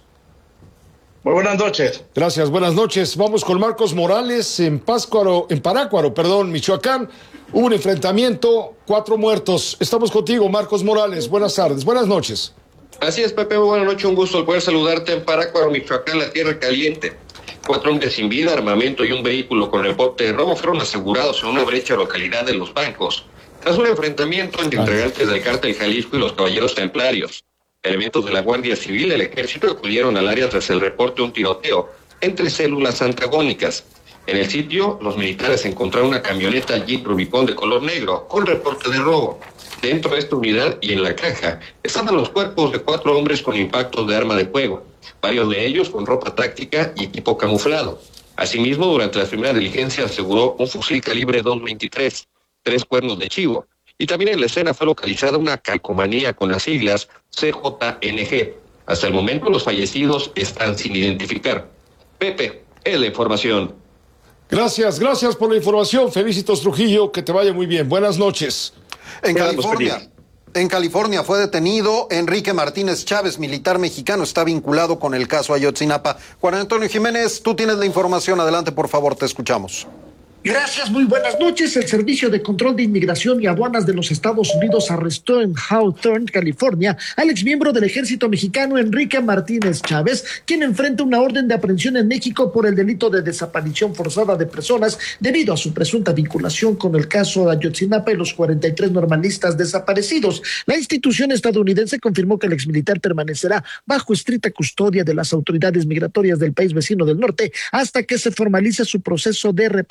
[SPEAKER 18] Muy buenas noches.
[SPEAKER 2] Gracias, buenas noches. Vamos con Marcos Morales en Pátzcuaro, en Parácuaro, perdón, Michoacán. Hubo un enfrentamiento, cuatro muertos. Estamos contigo, Marcos Morales. Buenas tardes, buenas noches.
[SPEAKER 19] Así es, Pepe, muy buenas noches. Un gusto el poder saludarte en Parácuaro, Michoacán, la tierra caliente. Cuatro hombres sin vida, armamento y un vehículo con reporte de robo fueron asegurados en una brecha localidad de Los Bancos, tras un enfrentamiento entre integrantes del Cártel Jalisco y los Caballeros Templarios. Elementos de la Guardia Civil y del Ejército acudieron al área tras el reporte de un tiroteo entre células antagónicas. En el sitio, los militares encontraron una camioneta Jeep Rubicon de color negro con reporte de robo. Dentro de esta unidad y en la caja estaban los cuerpos de cuatro hombres con impactos de arma de fuego, varios de ellos con ropa táctica y equipo camuflado. Asimismo, durante la primera diligencia aseguró un fusil calibre dos veintitrés, tres cuernos de chivo, y también en la escena fue localizada una calcomanía con las siglas C J N G. Hasta el momento los fallecidos están sin identificar. Pepe, es la información.
[SPEAKER 2] Gracias, gracias por la información. Felicitos, Trujillo, que te vaya muy bien. Buenas noches.
[SPEAKER 11] En California, en California fue detenido Enrique Martínez Chávez, militar mexicano, está vinculado con el caso Ayotzinapa. Juan Antonio Jiménez, tú tienes la información, adelante por favor, te escuchamos.
[SPEAKER 20] Gracias, muy buenas noches. El Servicio de Control de Inmigración y Aduanas de los Estados Unidos arrestó en Hawthorne, California, al exmiembro del ejército mexicano Enrique Martínez Chávez, quien enfrenta una orden de aprehensión en México por el delito de desaparición forzada de personas debido a su presunta vinculación con el caso Ayotzinapa y los cuarenta y tres normalistas desaparecidos. La institución estadounidense confirmó que el exmilitar permanecerá bajo estricta custodia de las autoridades migratorias del país vecino del norte hasta que se formalice su proceso de repatriación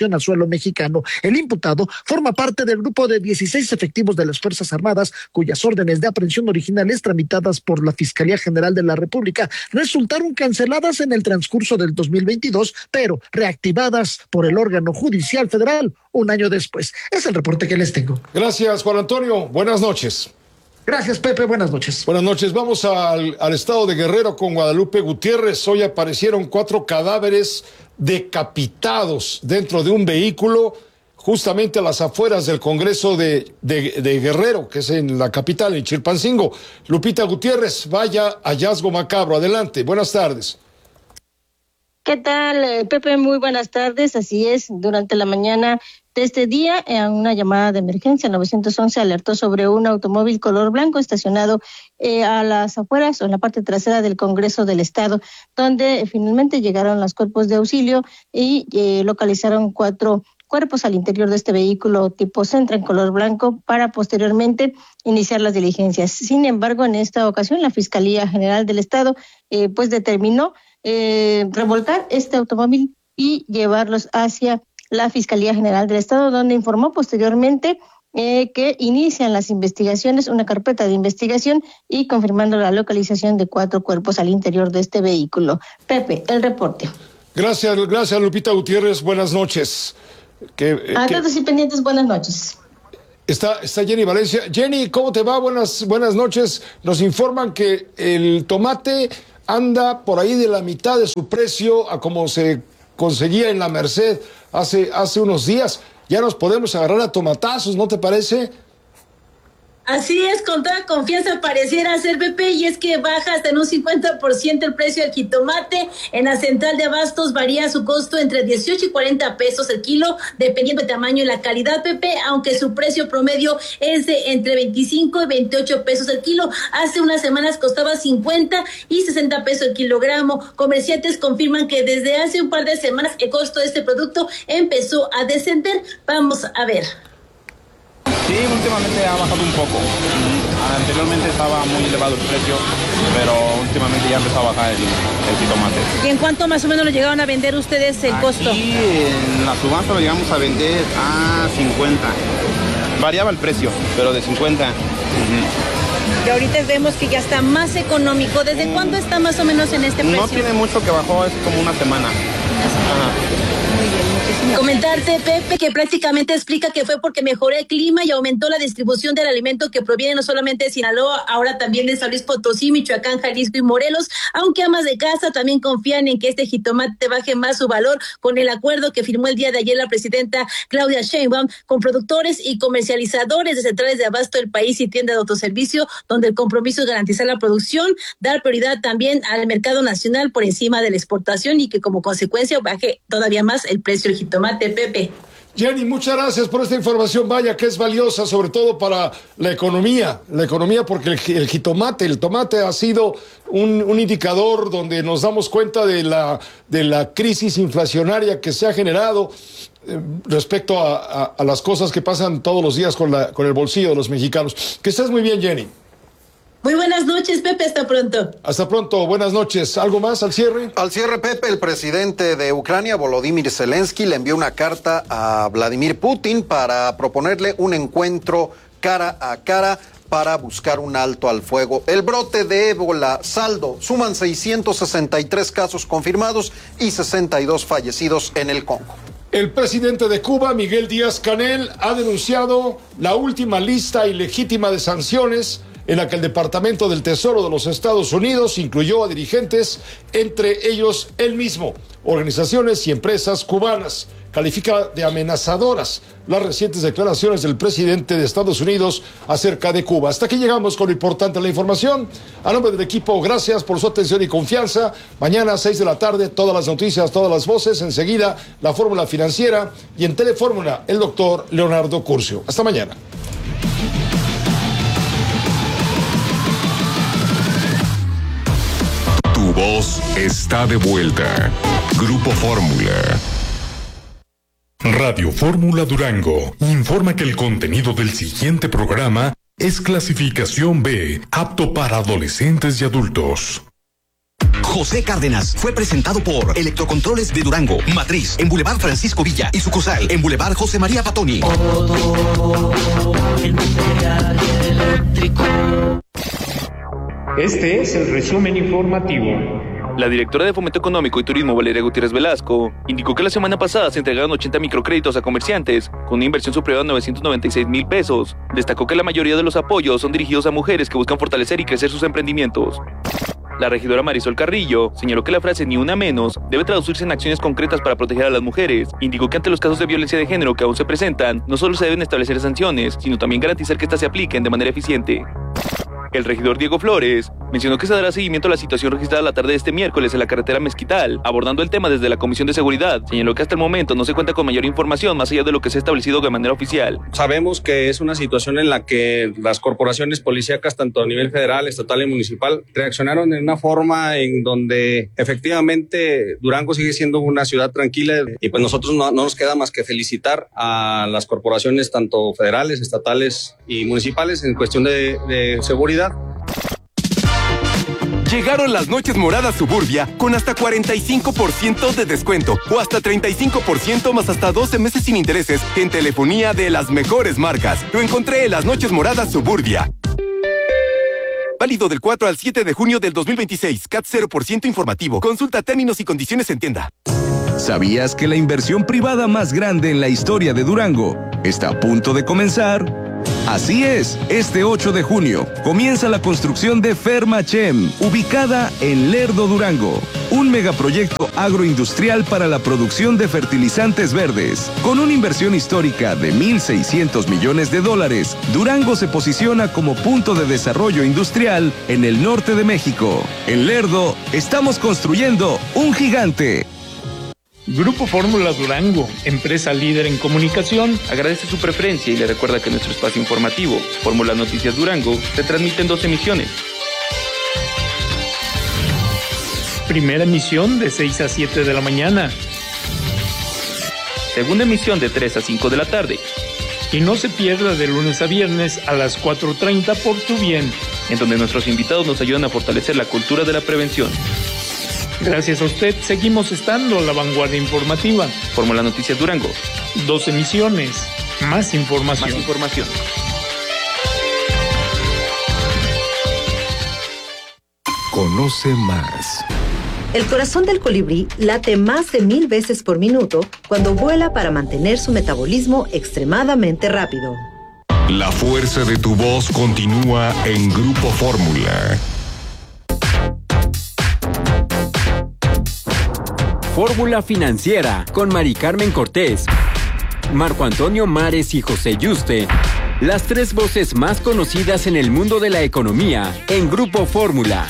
[SPEAKER 20] inmigración a suelo mexicano. El imputado forma parte del grupo de dieciséis efectivos de las Fuerzas Armadas cuyas órdenes de aprehensión originales tramitadas por la Fiscalía General de la República resultaron canceladas en el transcurso del dos mil veintidós, pero reactivadas por el órgano judicial federal un año después. Es el reporte que les tengo.
[SPEAKER 2] Gracias, Juan Antonio. Buenas noches.
[SPEAKER 20] Gracias, Pepe. Buenas noches.
[SPEAKER 2] Buenas noches. Vamos al, al estado de Guerrero con Guadalupe Gutiérrez. Hoy aparecieron cuatro cadáveres decapitados dentro de un vehículo justamente a las afueras del Congreso de, de, de Guerrero, que es en la capital, en Chilpancingo. Lupita Gutiérrez, vaya hallazgo macabro. Adelante. Buenas tardes.
[SPEAKER 21] ¿Qué tal, Pepe? Muy buenas tardes. Así es, durante la mañana de este día, en una llamada de emergencia, nueve once alertó sobre un automóvil color blanco estacionado eh, a las afueras o en la parte trasera del Congreso del Estado, donde eh, finalmente llegaron los cuerpos de auxilio y eh, localizaron cuatro cuerpos al interior de este vehículo tipo Sentra en color blanco para posteriormente iniciar las diligencias. Sin embargo, en esta ocasión, la Fiscalía General del Estado eh, pues determinó eh, revolcar este automóvil y llevarlos hacia la Fiscalía General del Estado, donde informó posteriormente eh, que inician las investigaciones, una carpeta de investigación y confirmando la localización de cuatro cuerpos al interior de este vehículo. Pepe, el reporte.
[SPEAKER 2] Gracias, gracias Lupita Gutiérrez. Buenas noches. Que, eh,
[SPEAKER 21] a todos y pendientes, buenas noches.
[SPEAKER 2] Está, está Jenny Valencia. Jenny, ¿cómo te va? Buenas, buenas noches. Nos informan que el tomate anda por ahí de la mitad de su precio a como se conseguía en la Merced hace, hace unos días. Ya nos podemos agarrar a tomatazos, ¿no te parece?
[SPEAKER 22] Así es, con toda confianza pareciera ser, Pepe, y es que baja hasta en un cincuenta por ciento el precio del jitomate. En la central de abastos varía su costo entre dieciocho y cuarenta pesos el kilo, dependiendo del tamaño y la calidad, Pepe, aunque su precio promedio es de entre veinticinco y veintiocho pesos el kilo. Hace unas semanas costaba cincuenta y sesenta pesos el kilogramo. Comerciantes confirman que desde hace un par de semanas el costo de este producto empezó a descender. Vamos a ver.
[SPEAKER 23] Sí, últimamente ha bajado un poco. Anteriormente estaba muy elevado el precio, pero últimamente ya empezó a bajar el, el jitomate.
[SPEAKER 22] ¿Y en cuánto más o menos lo llegaron a vender ustedes el
[SPEAKER 23] Aquí,
[SPEAKER 22] costo?
[SPEAKER 23] Aquí en la subasta lo llegamos a vender a cincuenta. Variaba el precio, pero de cincuenta. Uh-huh.
[SPEAKER 22] Y ahorita vemos que ya está más económico. ¿Desde mm. cuándo está más o menos en este precio?
[SPEAKER 23] No tiene mucho que bajó, es como una semana. Ajá.
[SPEAKER 22] Comentarte, Pepe, que prácticamente explica que fue porque mejoró el clima y aumentó la distribución del alimento que proviene no solamente de Sinaloa, ahora también de San Luis Potosí, Michoacán, Jalisco y Morelos, aunque amas de casa también confían en que este jitomate baje más su valor con el acuerdo que firmó el día de ayer la presidenta Claudia Sheinbaum con productores y comercializadores de centrales de abasto del país y tiendas de autoservicio, donde el compromiso es garantizar la producción, dar prioridad también al mercado nacional por encima de la exportación y que como consecuencia baje todavía más el precio del jitomate. Tomate, Pepe.
[SPEAKER 2] Jenny, muchas gracias por esta información, vaya que es valiosa, sobre todo para la economía, la economía porque el, el jitomate, el tomate ha sido un, un indicador donde nos damos cuenta de la, de la crisis inflacionaria que se ha generado eh, respecto a, a, a las cosas que pasan todos los días con, la, con el bolsillo de los mexicanos. Que estés muy bien, Jenny.
[SPEAKER 22] Muy buenas noches, Pepe, hasta pronto.
[SPEAKER 2] Hasta pronto, buenas noches. ¿Algo más al cierre?
[SPEAKER 11] Al cierre, Pepe, el presidente de Ucrania, Volodymyr Zelensky, le envió una carta a Vladimir Putin para proponerle un encuentro cara a cara para buscar un alto al fuego. El brote de ébola, saldo, suman seiscientos sesenta y tres casos confirmados y sesenta y dos fallecidos en el Congo.
[SPEAKER 2] El presidente de Cuba, Miguel Díaz-Canel, ha denunciado la última lista ilegítima de sanciones en la que el Departamento del Tesoro de los Estados Unidos incluyó a dirigentes, entre ellos él mismo, organizaciones y empresas cubanas. Califica de amenazadoras las recientes declaraciones del presidente de Estados Unidos acerca de Cuba. Hasta aquí llegamos con lo importante de la información. A nombre del equipo, gracias por su atención y confianza. Mañana a seis de la tarde, todas las noticias, todas las voces. Enseguida, la fórmula financiera y en Telefórmula, el doctor Leonardo Curcio. Hasta mañana.
[SPEAKER 3] Tu voz está de vuelta. Grupo Fórmula.
[SPEAKER 24] Radio Fórmula Durango informa que el contenido del siguiente programa es clasificación B, apto para adolescentes y adultos.
[SPEAKER 1] José Cárdenas fue presentado por Electrocontroles de Durango, Matriz, en Boulevard Francisco Villa y sucursal en Boulevard José María Patoni.
[SPEAKER 4] Este es el resumen informativo.
[SPEAKER 5] La directora de Fomento Económico y Turismo, Valeria Gutiérrez Velasco, indicó que la semana pasada se entregaron ochenta microcréditos a comerciantes, con una inversión superior a novecientos noventa y seis mil pesos. Destacó que la mayoría de los apoyos son dirigidos a mujeres que buscan fortalecer y crecer sus emprendimientos. La regidora Marisol Carrillo señaló que la frase "ni una menos" debe traducirse en acciones concretas para proteger a las mujeres. Indicó que ante los casos de violencia de género que aún se presentan, no solo se deben establecer sanciones, sino también garantizar que éstas se apliquen de manera eficiente. El regidor Diego Flores mencionó que se dará seguimiento a la situación registrada la tarde de este miércoles en la carretera Mezquital, abordando el tema desde la Comisión de Seguridad. Señaló que hasta el momento no se cuenta con mayor información más allá de lo que se ha establecido de manera oficial.
[SPEAKER 6] Sabemos que es una situación en la que las corporaciones policíacas, tanto a nivel federal, estatal y municipal, reaccionaron en una forma en donde efectivamente Durango sigue siendo una ciudad tranquila, y pues nosotros no, no nos queda más que felicitar a las corporaciones tanto federales, estatales y municipales en cuestión de, de seguridad.
[SPEAKER 9] Llegaron las noches moradas Suburbia con hasta cuarenta y cinco por ciento de descuento o hasta treinta y cinco por ciento más hasta doce meses sin intereses en telefonía de las mejores marcas. Lo encontré en las noches moradas Suburbia. Válido del cuatro al siete de junio del dos mil veintiséis. C A T cero por ciento informativo. Consulta términos y condiciones en tienda.
[SPEAKER 25] ¿Sabías que la inversión privada más grande en la historia de Durango está a punto de comenzar? Así es, este ocho de junio comienza la construcción de Fermachem, ubicada en Lerdo, Durango. Un megaproyecto agroindustrial para la producción de fertilizantes verdes. Con una inversión histórica de mil seiscientos millones de dólares, Durango se posiciona como punto de desarrollo industrial en el norte de México. En Lerdo, estamos construyendo un gigante.
[SPEAKER 4] Grupo Fórmula Durango, empresa líder en comunicación,
[SPEAKER 5] agradece su preferencia y le recuerda que nuestro espacio informativo, Fórmula Noticias Durango, se transmite en dos emisiones.
[SPEAKER 4] Primera emisión de seis a siete de la mañana.
[SPEAKER 5] Segunda emisión de tres a cinco de la tarde.
[SPEAKER 4] Y no se pierda de lunes a viernes a las cuatro treinta por Tu Bien,
[SPEAKER 5] en donde nuestros invitados nos ayudan a fortalecer la cultura de la prevención.
[SPEAKER 4] Gracias a usted, seguimos estando a la vanguardia informativa.
[SPEAKER 5] Fórmula Noticias Durango.
[SPEAKER 4] Dos emisiones, más información.
[SPEAKER 5] Más información.
[SPEAKER 24] Conoce más.
[SPEAKER 26] El corazón del colibrí late más de mil veces por minuto cuando vuela para mantener su metabolismo extremadamente rápido.
[SPEAKER 3] La fuerza de tu voz continúa en Grupo Fórmula.
[SPEAKER 7] Fórmula Financiera con Mari Carmen Cortés, Marco Antonio Mares y José Yuste. Las tres voces más conocidas en el mundo de la economía en Grupo Fórmula.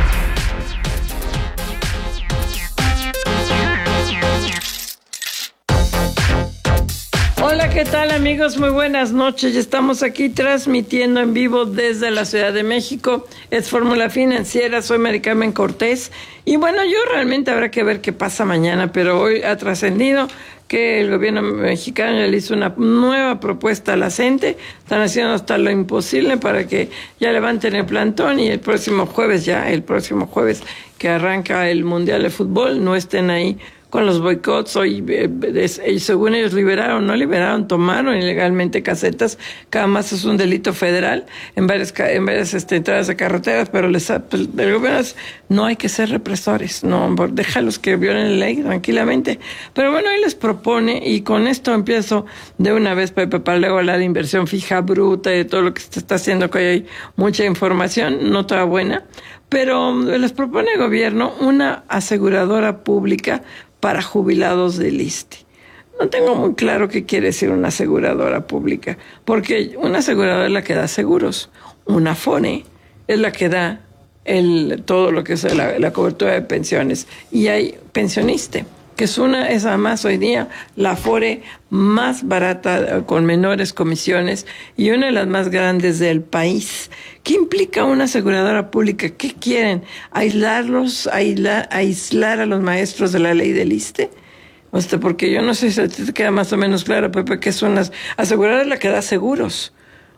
[SPEAKER 27] Hola, ¿qué tal amigos? Muy buenas noches. Ya estamos aquí transmitiendo en vivo desde la Ciudad de México. Es Fórmula Financiera, soy Mari Carmen Cortés. Y bueno, yo realmente habrá que ver qué pasa mañana, pero hoy ha trascendido que el gobierno mexicano ya le hizo una nueva propuesta a la CENTE. Están haciendo hasta lo imposible para que ya levanten el plantón y el próximo jueves, ya el próximo jueves que arranca el Mundial de Fútbol, no estén ahí con los boicots. Hoy, eh, eh, según ellos liberaron, no liberaron, tomaron ilegalmente casetas, cada más es un delito federal en varias, en varias este, entradas de carreteras, pero les, pues, el gobierno es, no hay que ser represores, no, déjalos que violen la ley tranquilamente. Pero bueno, hoy les propone, y con esto empiezo de una vez, Pepe, para luego hablar de inversión fija bruta y de todo lo que se está haciendo, que hoy hay mucha información, no toda buena, pero les propone el gobierno una aseguradora pública para jubilados del I S S S T E. No tengo muy claro qué quiere decir una aseguradora pública, porque una aseguradora es la que da seguros, una Afore es la que da el, todo lo que es la, la cobertura de pensiones, y hay pensioniste, que es una, es además hoy día la Afore más barata, con menores comisiones, y una de las más grandes del país. ¿Qué implica una aseguradora pública? ¿Qué quieren? ¿Aislarlos, aislar, aislar a los maestros de la ley del I S S S T E? O sea, porque yo no sé si te queda más o menos claro, Pepe, que es una aseguradora es la que da seguros.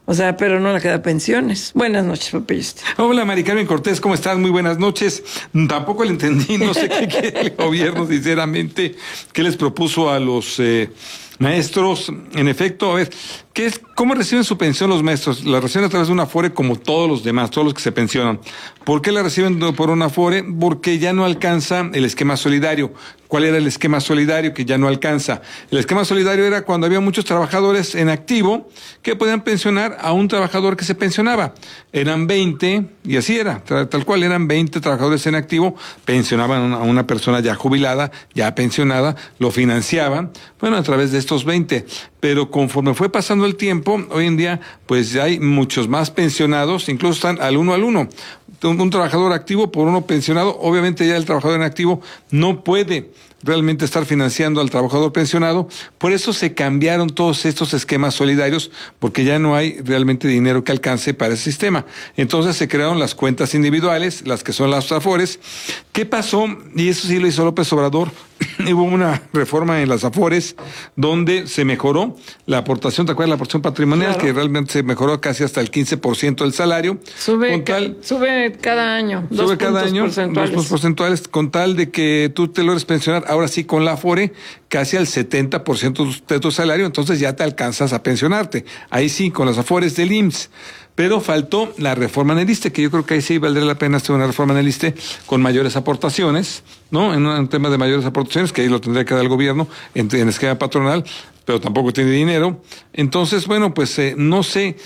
[SPEAKER 27] O sea, pero no le queda pensiones. Buenas noches, Pepe Juste.
[SPEAKER 8] Hola, Mari Carmen Cortés, ¿cómo estás? Muy buenas noches. Tampoco le entendí, no sé qué quiere el gobierno, sinceramente, qué les propuso a los eh, maestros. En efecto, a ver, ¿qué es, ¿cómo reciben su pensión los maestros? La reciben a través de una Afore como todos los demás, todos los que se pensionan. ¿Por qué la reciben por una Afore? Porque ya no alcanza el esquema solidario. ¿Cuál era el esquema solidario que ya no alcanza? El esquema solidario era cuando había muchos trabajadores en activo que podían pensionar a un trabajador que se pensionaba. Eran veinte, y así era, tal cual, eran veinte trabajadores en activo, pensionaban a una persona ya jubilada, ya pensionada, lo financiaban, bueno, a través de estos veinte. Pero conforme fue pasando el tiempo, hoy en día, pues ya hay muchos más pensionados, incluso están al uno al uno. Un, un trabajador activo por uno pensionado, obviamente ya el trabajador en activo no puede realmente estar financiando al trabajador pensionado, por eso se cambiaron todos estos esquemas solidarios, porque ya no hay realmente dinero que alcance para ese sistema. Entonces se crearon las cuentas individuales, las que son las Afores. ¿Qué pasó? Y eso sí lo hizo López Obrador. Hubo una reforma en las Afores donde se mejoró la aportación, ¿te acuerdas? La aportación patrimonial, claro, que realmente se mejoró casi hasta el quince por ciento del salario.
[SPEAKER 27] Sube,
[SPEAKER 8] con tal,
[SPEAKER 27] ca sube cada año.
[SPEAKER 8] Sube
[SPEAKER 27] dos
[SPEAKER 8] cada año
[SPEAKER 27] porcentuales.
[SPEAKER 8] dos puntos porcentuales, con tal de que tú te logres pensionar, ahora sí con la Afore, casi al setenta por ciento de tu salario, entonces ya te alcanzas a pensionarte. Ahí sí, con las Afores del I M S S. Pero faltó la reforma en el ISSSTE, que yo creo que ahí sí valdría la pena hacer una reforma en el ISSSTE con mayores aportaciones, ¿no? En un tema de mayores aportaciones, que ahí lo tendría que dar el gobierno en, en esquema patronal, pero tampoco tiene dinero. Entonces, bueno, pues eh, no sé,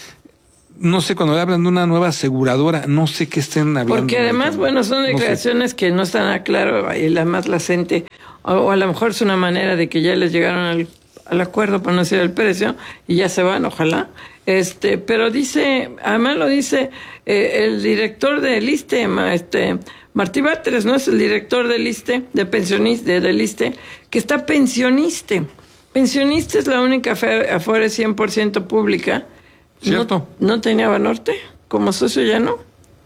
[SPEAKER 8] no sé, cuando le hablan de una nueva aseguradora, no sé qué estén hablando.
[SPEAKER 27] Porque además, bueno, son declaraciones no sé. que no están a claro, y además la gente, o, o a lo mejor es una manera de que ya les llegaron al, al acuerdo para no decir el precio, y ya se van, ojalá. Este, pero dice, además lo dice eh, el director del ISSSTE, este, Martí Báteres, ¿no? Es el director del ISSSTE, de pensionista, del ISSSTE, que está pensioniste. Pensionista es la única Afore cien por ciento pública.
[SPEAKER 8] ¿Cierto?
[SPEAKER 27] ¿No, no tenía Banorte? ¿Como socio ya no?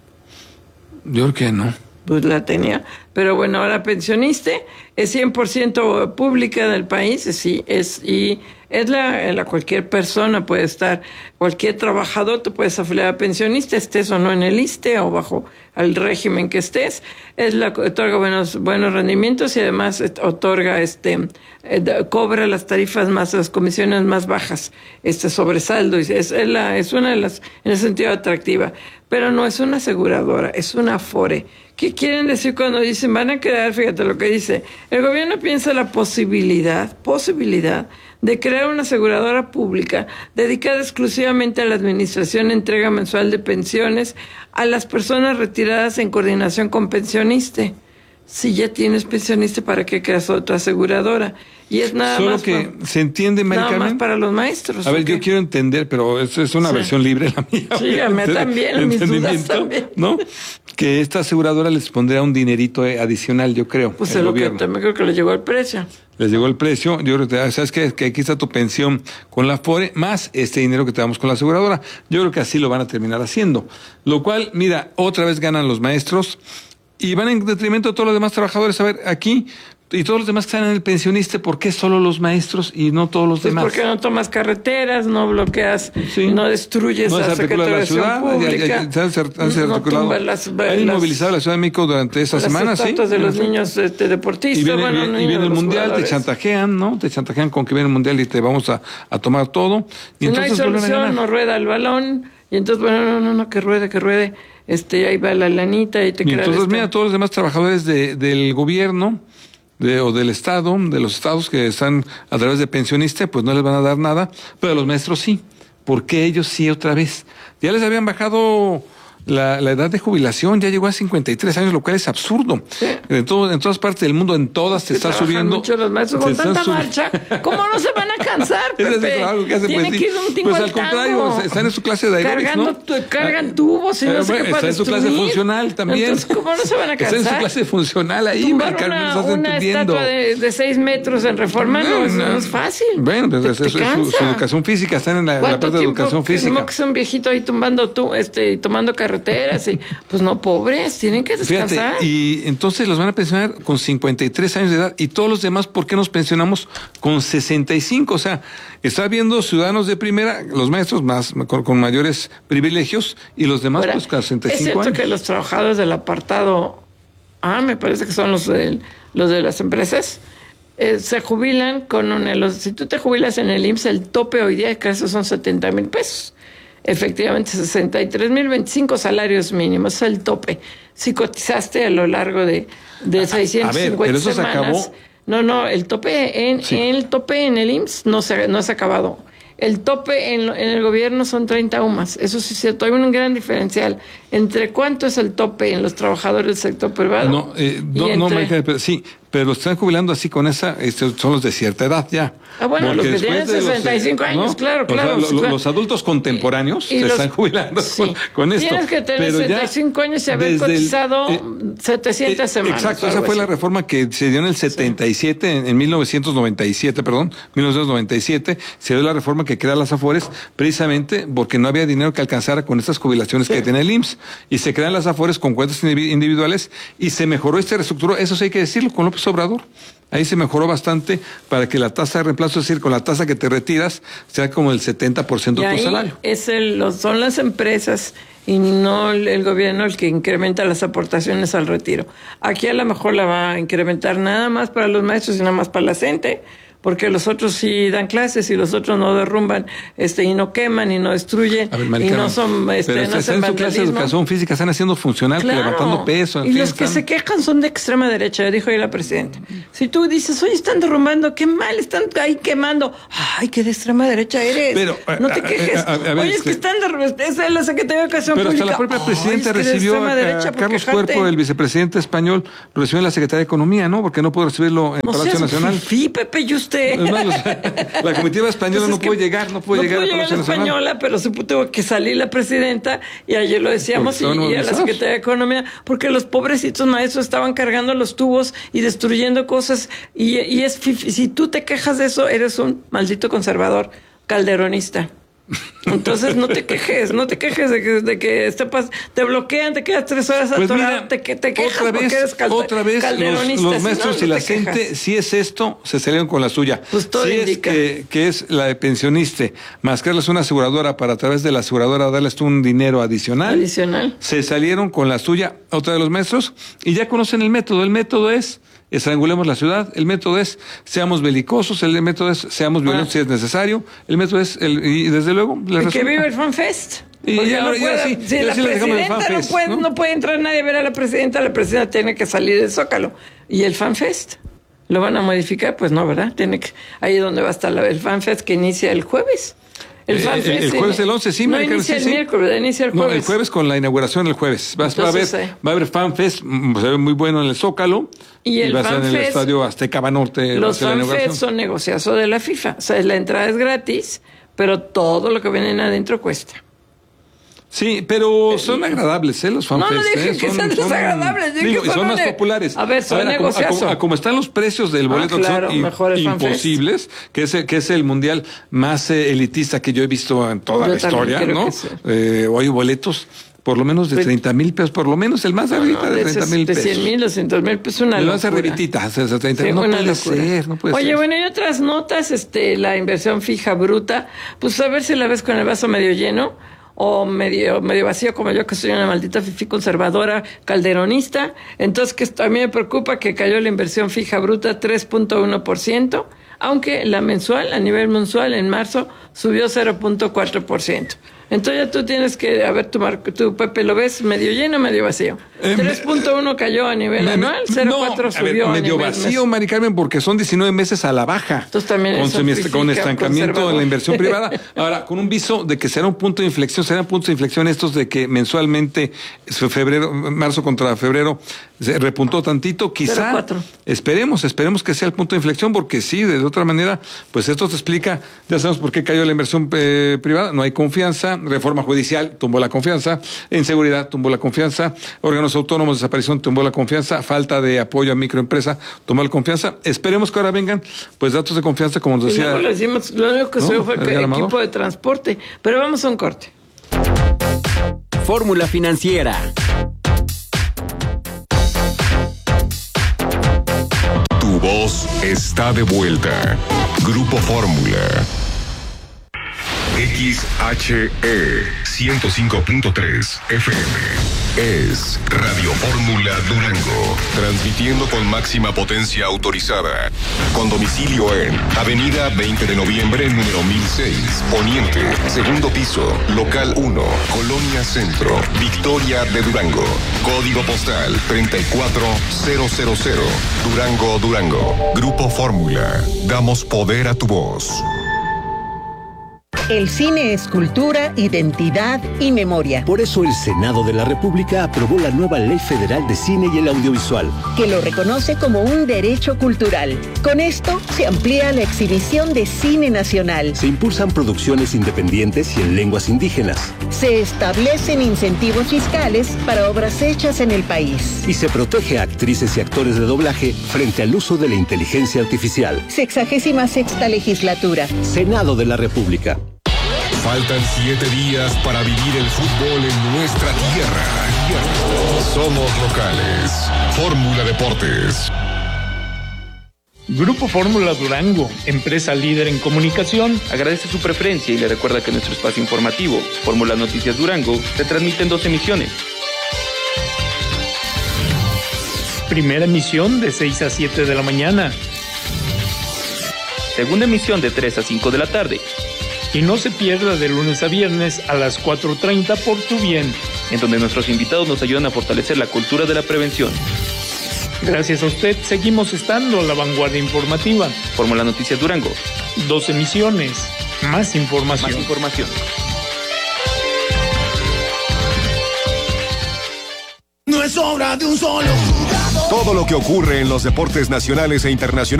[SPEAKER 8] Yo creo que no.
[SPEAKER 27] Pues la tenía. Pero bueno, ahora pensioniste, es cien por ciento pública del país, sí, es, y es la, la cualquier persona puede estar, cualquier trabajador te puedes afiliar a pensionista, estés o no en el ISSSTE o bajo el régimen que estés, es la otorga buenos, buenos rendimientos y además otorga, este, eh, cobra las tarifas más, las comisiones más bajas, este sobresaldo, es, es, la, es una de las, en ese sentido atractiva, pero no es una aseguradora, es una Afore. ¿Qué quieren decir cuando dicen van a crear? Fíjate lo que dice. El gobierno piensa la posibilidad, posibilidad de crear una aseguradora pública dedicada exclusivamente a la administración e entrega mensual de pensiones a las personas retiradas en coordinación con pensioniste. Si ya tienes pensioniste, ¿para qué creas otra aseguradora? Y es nada
[SPEAKER 8] Solo
[SPEAKER 27] más
[SPEAKER 8] que
[SPEAKER 27] para,
[SPEAKER 8] se entiende, Mari Carmen,
[SPEAKER 27] nada más para los maestros.
[SPEAKER 8] A ver, yo quiero entender, pero eso es una sí. versión libre la mía.
[SPEAKER 27] Sí, a mí también, mis dudas también.
[SPEAKER 8] ¿No? Que esta aseguradora les pondría un dinerito adicional, yo creo.
[SPEAKER 27] Pues es lo que también creo que les llegó el precio.
[SPEAKER 8] Les llegó el precio, yo creo que, ¿sabes qué? Que aquí está tu pensión con la Afore, más este dinero que te damos con la aseguradora. Yo creo que así lo van a terminar haciendo. Lo cual, mira, otra vez ganan los maestros y van en detrimento de todos los demás trabajadores. A ver, aquí, y todos los demás que están en el pensioniste, ¿por qué solo los maestros y no todos los
[SPEAKER 27] pues
[SPEAKER 8] demás?
[SPEAKER 27] Porque no tomas carreteras, no bloqueas, sí. no destruyes
[SPEAKER 8] no
[SPEAKER 27] la Secretaría
[SPEAKER 8] la ciudad,
[SPEAKER 27] Pública,
[SPEAKER 8] ya, ya, ya, se han, han no articulado, las, han inmovilizado las, la Ciudad de México durante esta
[SPEAKER 27] las
[SPEAKER 8] semana, ¿sí?
[SPEAKER 27] de los niños este, deportistas.
[SPEAKER 8] Y viene,
[SPEAKER 27] bueno,
[SPEAKER 8] viene,
[SPEAKER 27] niños
[SPEAKER 8] y viene el Mundial,
[SPEAKER 27] jugadores.
[SPEAKER 8] te chantajean, ¿no? Te chantajean con que viene el Mundial y te vamos a, a tomar todo. Y
[SPEAKER 27] si
[SPEAKER 8] entonces
[SPEAKER 27] no hay solución, no rueda el balón, y entonces, bueno, no, no, no, que ruede, que ruede, este, ahí va la lanita y te
[SPEAKER 8] y
[SPEAKER 27] queda
[SPEAKER 8] entonces, mira, todos los demás trabajadores de, del gobierno, De, o del Estado, de los estados que están a través de pensionista, pues no les van a dar nada, pero a los maestros sí. ¿Por qué ellos sí otra vez? Ya les habían bajado la, la edad de jubilación, ya llegó a cincuenta y tres años, lo cual es absurdo. Sí. En, todo, en todas partes del mundo, en todas te está subiendo.
[SPEAKER 27] Mucho los maestros con tanta marcha. ¿Cómo no se van a cansar, Pepe?
[SPEAKER 8] Ese es el trabajo que hacen,
[SPEAKER 27] Tienen
[SPEAKER 8] pues,
[SPEAKER 27] que ir un tingo
[SPEAKER 8] pues
[SPEAKER 27] al
[SPEAKER 8] al contrario,
[SPEAKER 27] tango.
[SPEAKER 8] Están en su clase de aeróbics, ¿no?
[SPEAKER 27] Tu, cargan tubos y no
[SPEAKER 8] eh,
[SPEAKER 27] sé
[SPEAKER 8] bueno,
[SPEAKER 27] qué para
[SPEAKER 8] está en su clase funcional también.
[SPEAKER 27] Entonces, ¿cómo no se van a cansar?
[SPEAKER 8] Está en su clase funcional ahí,
[SPEAKER 27] Tumbar
[SPEAKER 8] Carmen,
[SPEAKER 27] una,
[SPEAKER 8] no estás
[SPEAKER 27] una
[SPEAKER 8] entendiendo.
[SPEAKER 27] estatua de, de seis metros en Reforma no, no, es, no es fácil.
[SPEAKER 8] Bueno, pues eso es su, su educación física, están en la, la parte de educación física.
[SPEAKER 27] Como que es un viejito ahí tumbando tú, este, tomando carreras carreteras y pues no, pobres, tienen que descansar.
[SPEAKER 8] Fíjate, y entonces los van a pensionar con cincuenta y tres años de edad y todos los demás, ¿por qué nos pensionamos con sesenta y cinco? O sea, está viendo ciudadanos de primera, los maestros más con, con mayores privilegios y los demás
[SPEAKER 27] Ahora,
[SPEAKER 8] pues con sesenta y cinco
[SPEAKER 27] es cierto
[SPEAKER 8] años.
[SPEAKER 27] que los trabajadores del apartado A, me parece que son los de, los de las empresas, eh, se jubilan con un... Los, si tú te jubilas en el I M S S, el tope hoy día creo que son setenta mil pesos. Efectivamente, sesenta y tres mil veinticinco salarios mínimos, es el tope. Si cotizaste a lo largo de, de seiscientas cincuenta
[SPEAKER 8] a ver, pero eso
[SPEAKER 27] semanas...
[SPEAKER 8] se acabó.
[SPEAKER 27] No, no, el tope en,
[SPEAKER 8] Sí.
[SPEAKER 27] el tope en el I M S S no se, no se ha acabado. El tope en, en el gobierno son treinta U M A S. Eso sí es cierto. Hay un gran diferencial entre cuánto es el tope en los trabajadores del sector privado.
[SPEAKER 8] No, eh, no,
[SPEAKER 27] y
[SPEAKER 8] no,
[SPEAKER 27] entre-
[SPEAKER 8] María, pero sí, pero los están jubilando así con esa, este, son los de cierta edad ya.
[SPEAKER 27] Ah, bueno,
[SPEAKER 8] Porque
[SPEAKER 27] los que
[SPEAKER 8] después
[SPEAKER 27] tienen
[SPEAKER 8] de los,
[SPEAKER 27] sesenta y cinco
[SPEAKER 8] eh,
[SPEAKER 27] años,
[SPEAKER 8] ¿no?
[SPEAKER 27] claro,
[SPEAKER 8] O sea,
[SPEAKER 27] claro.
[SPEAKER 8] lo-
[SPEAKER 27] sí,
[SPEAKER 8] lo-
[SPEAKER 27] claro.
[SPEAKER 8] los adultos contemporáneos
[SPEAKER 27] Y
[SPEAKER 8] se
[SPEAKER 27] los-
[SPEAKER 8] están jubilando
[SPEAKER 27] sí.
[SPEAKER 8] con, con esto.
[SPEAKER 27] Tienes que tener
[SPEAKER 8] pero ya
[SPEAKER 27] setenta y cinco años y haber
[SPEAKER 8] desde el-
[SPEAKER 27] cotizado
[SPEAKER 8] eh,
[SPEAKER 27] setecientas semanas.
[SPEAKER 8] Exacto,
[SPEAKER 27] o
[SPEAKER 8] esa
[SPEAKER 27] algo
[SPEAKER 8] fue la
[SPEAKER 27] así.
[SPEAKER 8] reforma que se dio en el setenta y siete, en, en mil novecientos noventa y siete, perdón, mil novecientos noventa y siete, se dio la reforma que crea las Afores precisamente porque no había dinero que alcanzara con estas jubilaciones que tiene el I M S S y se crean las Afores con cuentas indivi- individuales y se mejoró este reestructuró, eso sí hay que decirlo, con López Obrador. Ahí se mejoró bastante para que la tasa de reemplazo, es decir, con la tasa que te retiras, sea como el setenta por ciento
[SPEAKER 27] Y
[SPEAKER 8] de tu
[SPEAKER 27] ahí
[SPEAKER 8] salario.
[SPEAKER 27] es el, los, son las empresas y no el, el gobierno el que incrementa las aportaciones al retiro. Aquí a lo mejor la va a incrementar nada más para los maestros y nada más para la gente, porque los otros sí dan clases y los otros no derrumban, este, y no queman y no destruyen
[SPEAKER 8] A ver,
[SPEAKER 27] y
[SPEAKER 8] Maricarmen,
[SPEAKER 27] no son, este,
[SPEAKER 8] pero
[SPEAKER 27] no
[SPEAKER 8] están
[SPEAKER 27] hacen
[SPEAKER 8] en su clase de
[SPEAKER 27] vandalismo.
[SPEAKER 8] educación física, están haciendo funcional,
[SPEAKER 27] Claro.
[SPEAKER 8] levantando peso. en
[SPEAKER 27] Y
[SPEAKER 8] fin,
[SPEAKER 27] los que
[SPEAKER 8] están-
[SPEAKER 27] se quejan son de extrema derecha, dijo ahí la presidenta. Si tú dices, oye, están derrumbando, qué mal, están ahí quemando. Ay, qué de extrema derecha eres.
[SPEAKER 8] Pero,
[SPEAKER 27] no te
[SPEAKER 8] a- a-
[SPEAKER 27] quejes.
[SPEAKER 8] a- a ver,
[SPEAKER 27] oye, es
[SPEAKER 8] este-
[SPEAKER 27] que están derrumbando. Esa es la Secretaría de Educación
[SPEAKER 8] Pero hasta
[SPEAKER 27] Pública.
[SPEAKER 8] la propia
[SPEAKER 27] Ay,
[SPEAKER 8] presidenta
[SPEAKER 27] es que de
[SPEAKER 8] recibió
[SPEAKER 27] extrema
[SPEAKER 8] a,
[SPEAKER 27] derecha
[SPEAKER 8] a
[SPEAKER 27] por
[SPEAKER 8] Carlos
[SPEAKER 27] quejarte.
[SPEAKER 8] Cuerpo, el vicepresidente español, lo recibió en la Secretaría de Economía, ¿no? Porque no pudo recibirlo en
[SPEAKER 27] No
[SPEAKER 8] Palacio
[SPEAKER 27] seas
[SPEAKER 8] Nacional.
[SPEAKER 27] fifí, Pepe, y usted.
[SPEAKER 8] Es más, los- la comitiva española
[SPEAKER 27] Pues es
[SPEAKER 8] no
[SPEAKER 27] que
[SPEAKER 8] puede llegar, no puede
[SPEAKER 27] no
[SPEAKER 8] llegar
[SPEAKER 27] pudo
[SPEAKER 8] a
[SPEAKER 27] llegar
[SPEAKER 8] Palacio
[SPEAKER 27] la
[SPEAKER 8] Nacional.
[SPEAKER 27] española, pero se tuvo que salir la presidenta, y ayer lo decíamos, y,
[SPEAKER 8] Porque estaban
[SPEAKER 27] y a la
[SPEAKER 8] movilizados.
[SPEAKER 27] Secretaría de Economía, porque los pobrecitos maestros estaban cargando los tubos y destruyendo cosas, y, y es fifi. Si tú te quejas de eso, eres un maldito conservador calderonista. Entonces no te quejes, no te quejes de que, de que te, pas- te bloquean, te quedas tres horas
[SPEAKER 8] Pues
[SPEAKER 27] atorado,
[SPEAKER 8] mira,
[SPEAKER 27] te, que- te quejas
[SPEAKER 8] otra
[SPEAKER 27] porque
[SPEAKER 8] vez,
[SPEAKER 27] eres calde-
[SPEAKER 8] otra vez los,
[SPEAKER 27] calderonista.
[SPEAKER 8] los
[SPEAKER 27] Si no,
[SPEAKER 8] maestros
[SPEAKER 27] no
[SPEAKER 8] y la
[SPEAKER 27] te quejas.
[SPEAKER 8] gente, si es esto, se salieron con la suya.
[SPEAKER 27] Pues todo
[SPEAKER 8] si
[SPEAKER 27] indica.
[SPEAKER 8] es que, que es la de pensionista, más que darles una aseguradora para a través de la aseguradora darles un dinero adicional.
[SPEAKER 27] Adicional.
[SPEAKER 8] Se salieron con la suya, otra de los maestros, y ya conocen el método. El método es estrangulemos la ciudad, el método es seamos belicosos, el método es seamos violentos si es necesario, el método es, el, y desde luego... les
[SPEAKER 27] Y que
[SPEAKER 8] resulta.
[SPEAKER 27] viva el FanFest.
[SPEAKER 8] Y
[SPEAKER 27] Porque
[SPEAKER 8] ya,
[SPEAKER 27] no
[SPEAKER 8] ya
[SPEAKER 27] puede-
[SPEAKER 8] sí,
[SPEAKER 27] si
[SPEAKER 8] ya
[SPEAKER 27] la
[SPEAKER 8] sí le dejamos el
[SPEAKER 27] presidenta no
[SPEAKER 8] FanFest,
[SPEAKER 27] puede,
[SPEAKER 8] ¿no?
[SPEAKER 27] ¿no? puede entrar nadie a ver a la presidenta, la presidenta tiene que salir del Zócalo. ¿Y el FanFest? ¿Lo van a modificar? Pues no, ¿verdad? Tiene que, ahí es donde va a estar la- el FanFest que inicia el jueves. El
[SPEAKER 8] Eh,
[SPEAKER 27] FanFest.
[SPEAKER 8] el jueves el once, sí,
[SPEAKER 27] No
[SPEAKER 8] Maricarmen,
[SPEAKER 27] inicia
[SPEAKER 8] sí,
[SPEAKER 27] el
[SPEAKER 8] sí.
[SPEAKER 27] miércoles, ¿verdad? Inicia el
[SPEAKER 8] No,
[SPEAKER 27] jueves.
[SPEAKER 8] el jueves con la inauguración el jueves. Va, va a haber,
[SPEAKER 27] Entonces, eh.
[SPEAKER 8] va a haber FanFest, mm, se ve muy bueno en el Zócalo.
[SPEAKER 27] Y el
[SPEAKER 8] va a ser en el
[SPEAKER 27] FanFest,
[SPEAKER 8] estadio Azteca Banorte. va a
[SPEAKER 27] Los
[SPEAKER 8] ser la
[SPEAKER 27] FanFest
[SPEAKER 8] inauguración.
[SPEAKER 27] son negociazo de la FIFA. O sea, la entrada es gratis, pero todo lo que vienen adentro cuesta.
[SPEAKER 8] Sí, pero son agradables, ¿eh? Los
[SPEAKER 27] No,
[SPEAKER 8] FanFest.
[SPEAKER 27] no dije
[SPEAKER 8] ¿eh?
[SPEAKER 27] que sean desagradables, dije
[SPEAKER 8] digo,
[SPEAKER 27] que
[SPEAKER 8] y
[SPEAKER 27] son
[SPEAKER 8] son más
[SPEAKER 27] de-
[SPEAKER 8] populares.
[SPEAKER 27] A ver, son
[SPEAKER 8] a como- a
[SPEAKER 27] negociazo.
[SPEAKER 8] como, a como están los precios del
[SPEAKER 27] Ah,
[SPEAKER 8] boleto,
[SPEAKER 27] claro,
[SPEAKER 8] que son
[SPEAKER 27] mejor el FanFest.
[SPEAKER 8] imposibles, que es, el, que es el mundial más eh, elitista que yo he visto en toda
[SPEAKER 27] Yo
[SPEAKER 8] la
[SPEAKER 27] también
[SPEAKER 8] historia,
[SPEAKER 27] creo
[SPEAKER 8] ¿no?
[SPEAKER 27] que sí.
[SPEAKER 8] Eh, hoy boletos por lo menos de
[SPEAKER 27] Pues-
[SPEAKER 8] treinta mil pesos, por lo menos el más arriba de treinta mil
[SPEAKER 27] de
[SPEAKER 8] pesos.
[SPEAKER 27] cien mil, doscientos mil pesos, una
[SPEAKER 8] Le vas a
[SPEAKER 27] locura.
[SPEAKER 8] revitita, o sea, treinta,
[SPEAKER 27] Sí,
[SPEAKER 8] no
[SPEAKER 27] una
[SPEAKER 8] puede
[SPEAKER 27] locura.
[SPEAKER 8] ser, no puede
[SPEAKER 27] Oye,
[SPEAKER 8] ser.
[SPEAKER 27] bueno, y otras notas, este, la inversión fija bruta, pues a ver si la ves con el vaso medio lleno o medio medio vacío, como yo, que soy una maldita fifí conservadora, calderonista. Entonces, que esto- a mí me preocupa que cayó la inversión fija bruta tres punto uno por ciento, aunque la mensual, a nivel mensual, en marzo, subió cero punto cuatro por ciento. Entonces ya tú tienes que, a ver, tu, Mar- tu Pepe, ¿lo ves medio lleno o medio vacío?
[SPEAKER 8] Eh,
[SPEAKER 27] tres punto uno cayó a nivel
[SPEAKER 8] Me- me-
[SPEAKER 27] anual, cero punto cuatro
[SPEAKER 8] no, a ver,
[SPEAKER 27] subió a
[SPEAKER 8] medio
[SPEAKER 27] nivel
[SPEAKER 8] vacío,
[SPEAKER 27] mes.
[SPEAKER 8] Mari Carmen, porque son diecinueve meses a la baja.
[SPEAKER 27] Entonces también
[SPEAKER 8] con,
[SPEAKER 27] es un
[SPEAKER 8] semi-
[SPEAKER 27] fifí
[SPEAKER 8] con estancamiento
[SPEAKER 27] conservador.
[SPEAKER 8] en la inversión privada. Ahora, con un viso de que será un punto de inflexión, serán puntos de inflexión estos de que mensualmente, febrero, marzo contra febrero, se repuntó tantito,
[SPEAKER 27] cero
[SPEAKER 8] quizá.
[SPEAKER 27] punto cuatro.
[SPEAKER 8] Esperemos, esperemos que sea el punto de inflexión, porque sí, de otra manera, pues esto te explica, ya sabemos por qué cayó la inversión eh, privada, no hay confianza, reforma judicial tumbó la confianza, inseguridad tumbó la confianza, órganos autónomos, desaparición tumbó la confianza, falta de apoyo a microempresa tumbó la confianza. Esperemos que ahora vengan, pues datos de confianza, como nos
[SPEAKER 27] Y
[SPEAKER 8] decía.
[SPEAKER 27] luego le decimos, lo único que
[SPEAKER 8] ¿no?
[SPEAKER 27] subió fue
[SPEAKER 8] Edgar
[SPEAKER 27] que
[SPEAKER 8] Amador.
[SPEAKER 27] equipo de transporte. Pero vamos a un corte.
[SPEAKER 7] Fórmula Financiera.
[SPEAKER 3] Tu voz está de vuelta. Grupo Fórmula. X H E ciento cinco punto tres F M es Radio Fórmula Durango, transmitiendo con máxima potencia autorizada, con domicilio en Avenida veinte de noviembre, número mil seis, Poniente, segundo piso, local uno, Colonia Centro, Victoria de Durango, código postal treinta y cuatro mil, Durango, Durango. Grupo Fórmula, damos poder a tu voz.
[SPEAKER 10] El cine es cultura, identidad y memoria.
[SPEAKER 12] Por eso el Senado de la República aprobó la nueva Ley Federal de Cine y el Audiovisual,
[SPEAKER 10] que lo reconoce como un derecho cultural. Con esto se amplía la exhibición de cine nacional.
[SPEAKER 12] Se impulsan producciones independientes y en lenguas indígenas.
[SPEAKER 10] Se establecen incentivos fiscales para obras hechas en el país.
[SPEAKER 12] Y se protege a actrices y actores de doblaje frente al uso de la inteligencia artificial.
[SPEAKER 10] Sexagésima sexta legislatura.
[SPEAKER 12] Senado de la República.
[SPEAKER 3] Faltan siete días para vivir el fútbol en nuestra tierra. Somos locales. Fórmula Deportes.
[SPEAKER 4] Grupo Fórmula Durango, empresa líder en comunicación,
[SPEAKER 5] agradece su preferencia y le recuerda que nuestro espacio informativo, Fórmula Noticias Durango, se transmite en dos emisiones.
[SPEAKER 4] Primera emisión de seis a siete de la mañana.
[SPEAKER 5] Segunda emisión de tres a cinco de la tarde.
[SPEAKER 4] Y no se pierda de lunes a viernes a las cuatro treinta por Tu Bien,
[SPEAKER 5] en donde nuestros invitados nos ayudan a fortalecer la cultura de la prevención.
[SPEAKER 4] Gracias a usted, seguimos estando a la vanguardia informativa.
[SPEAKER 5] Fórmula Noticias Durango.
[SPEAKER 4] Dos emisiones, más información.
[SPEAKER 5] Más información.
[SPEAKER 13] No es obra de un solo jugador.
[SPEAKER 3] Todo lo que ocurre en los deportes nacionales e internacionales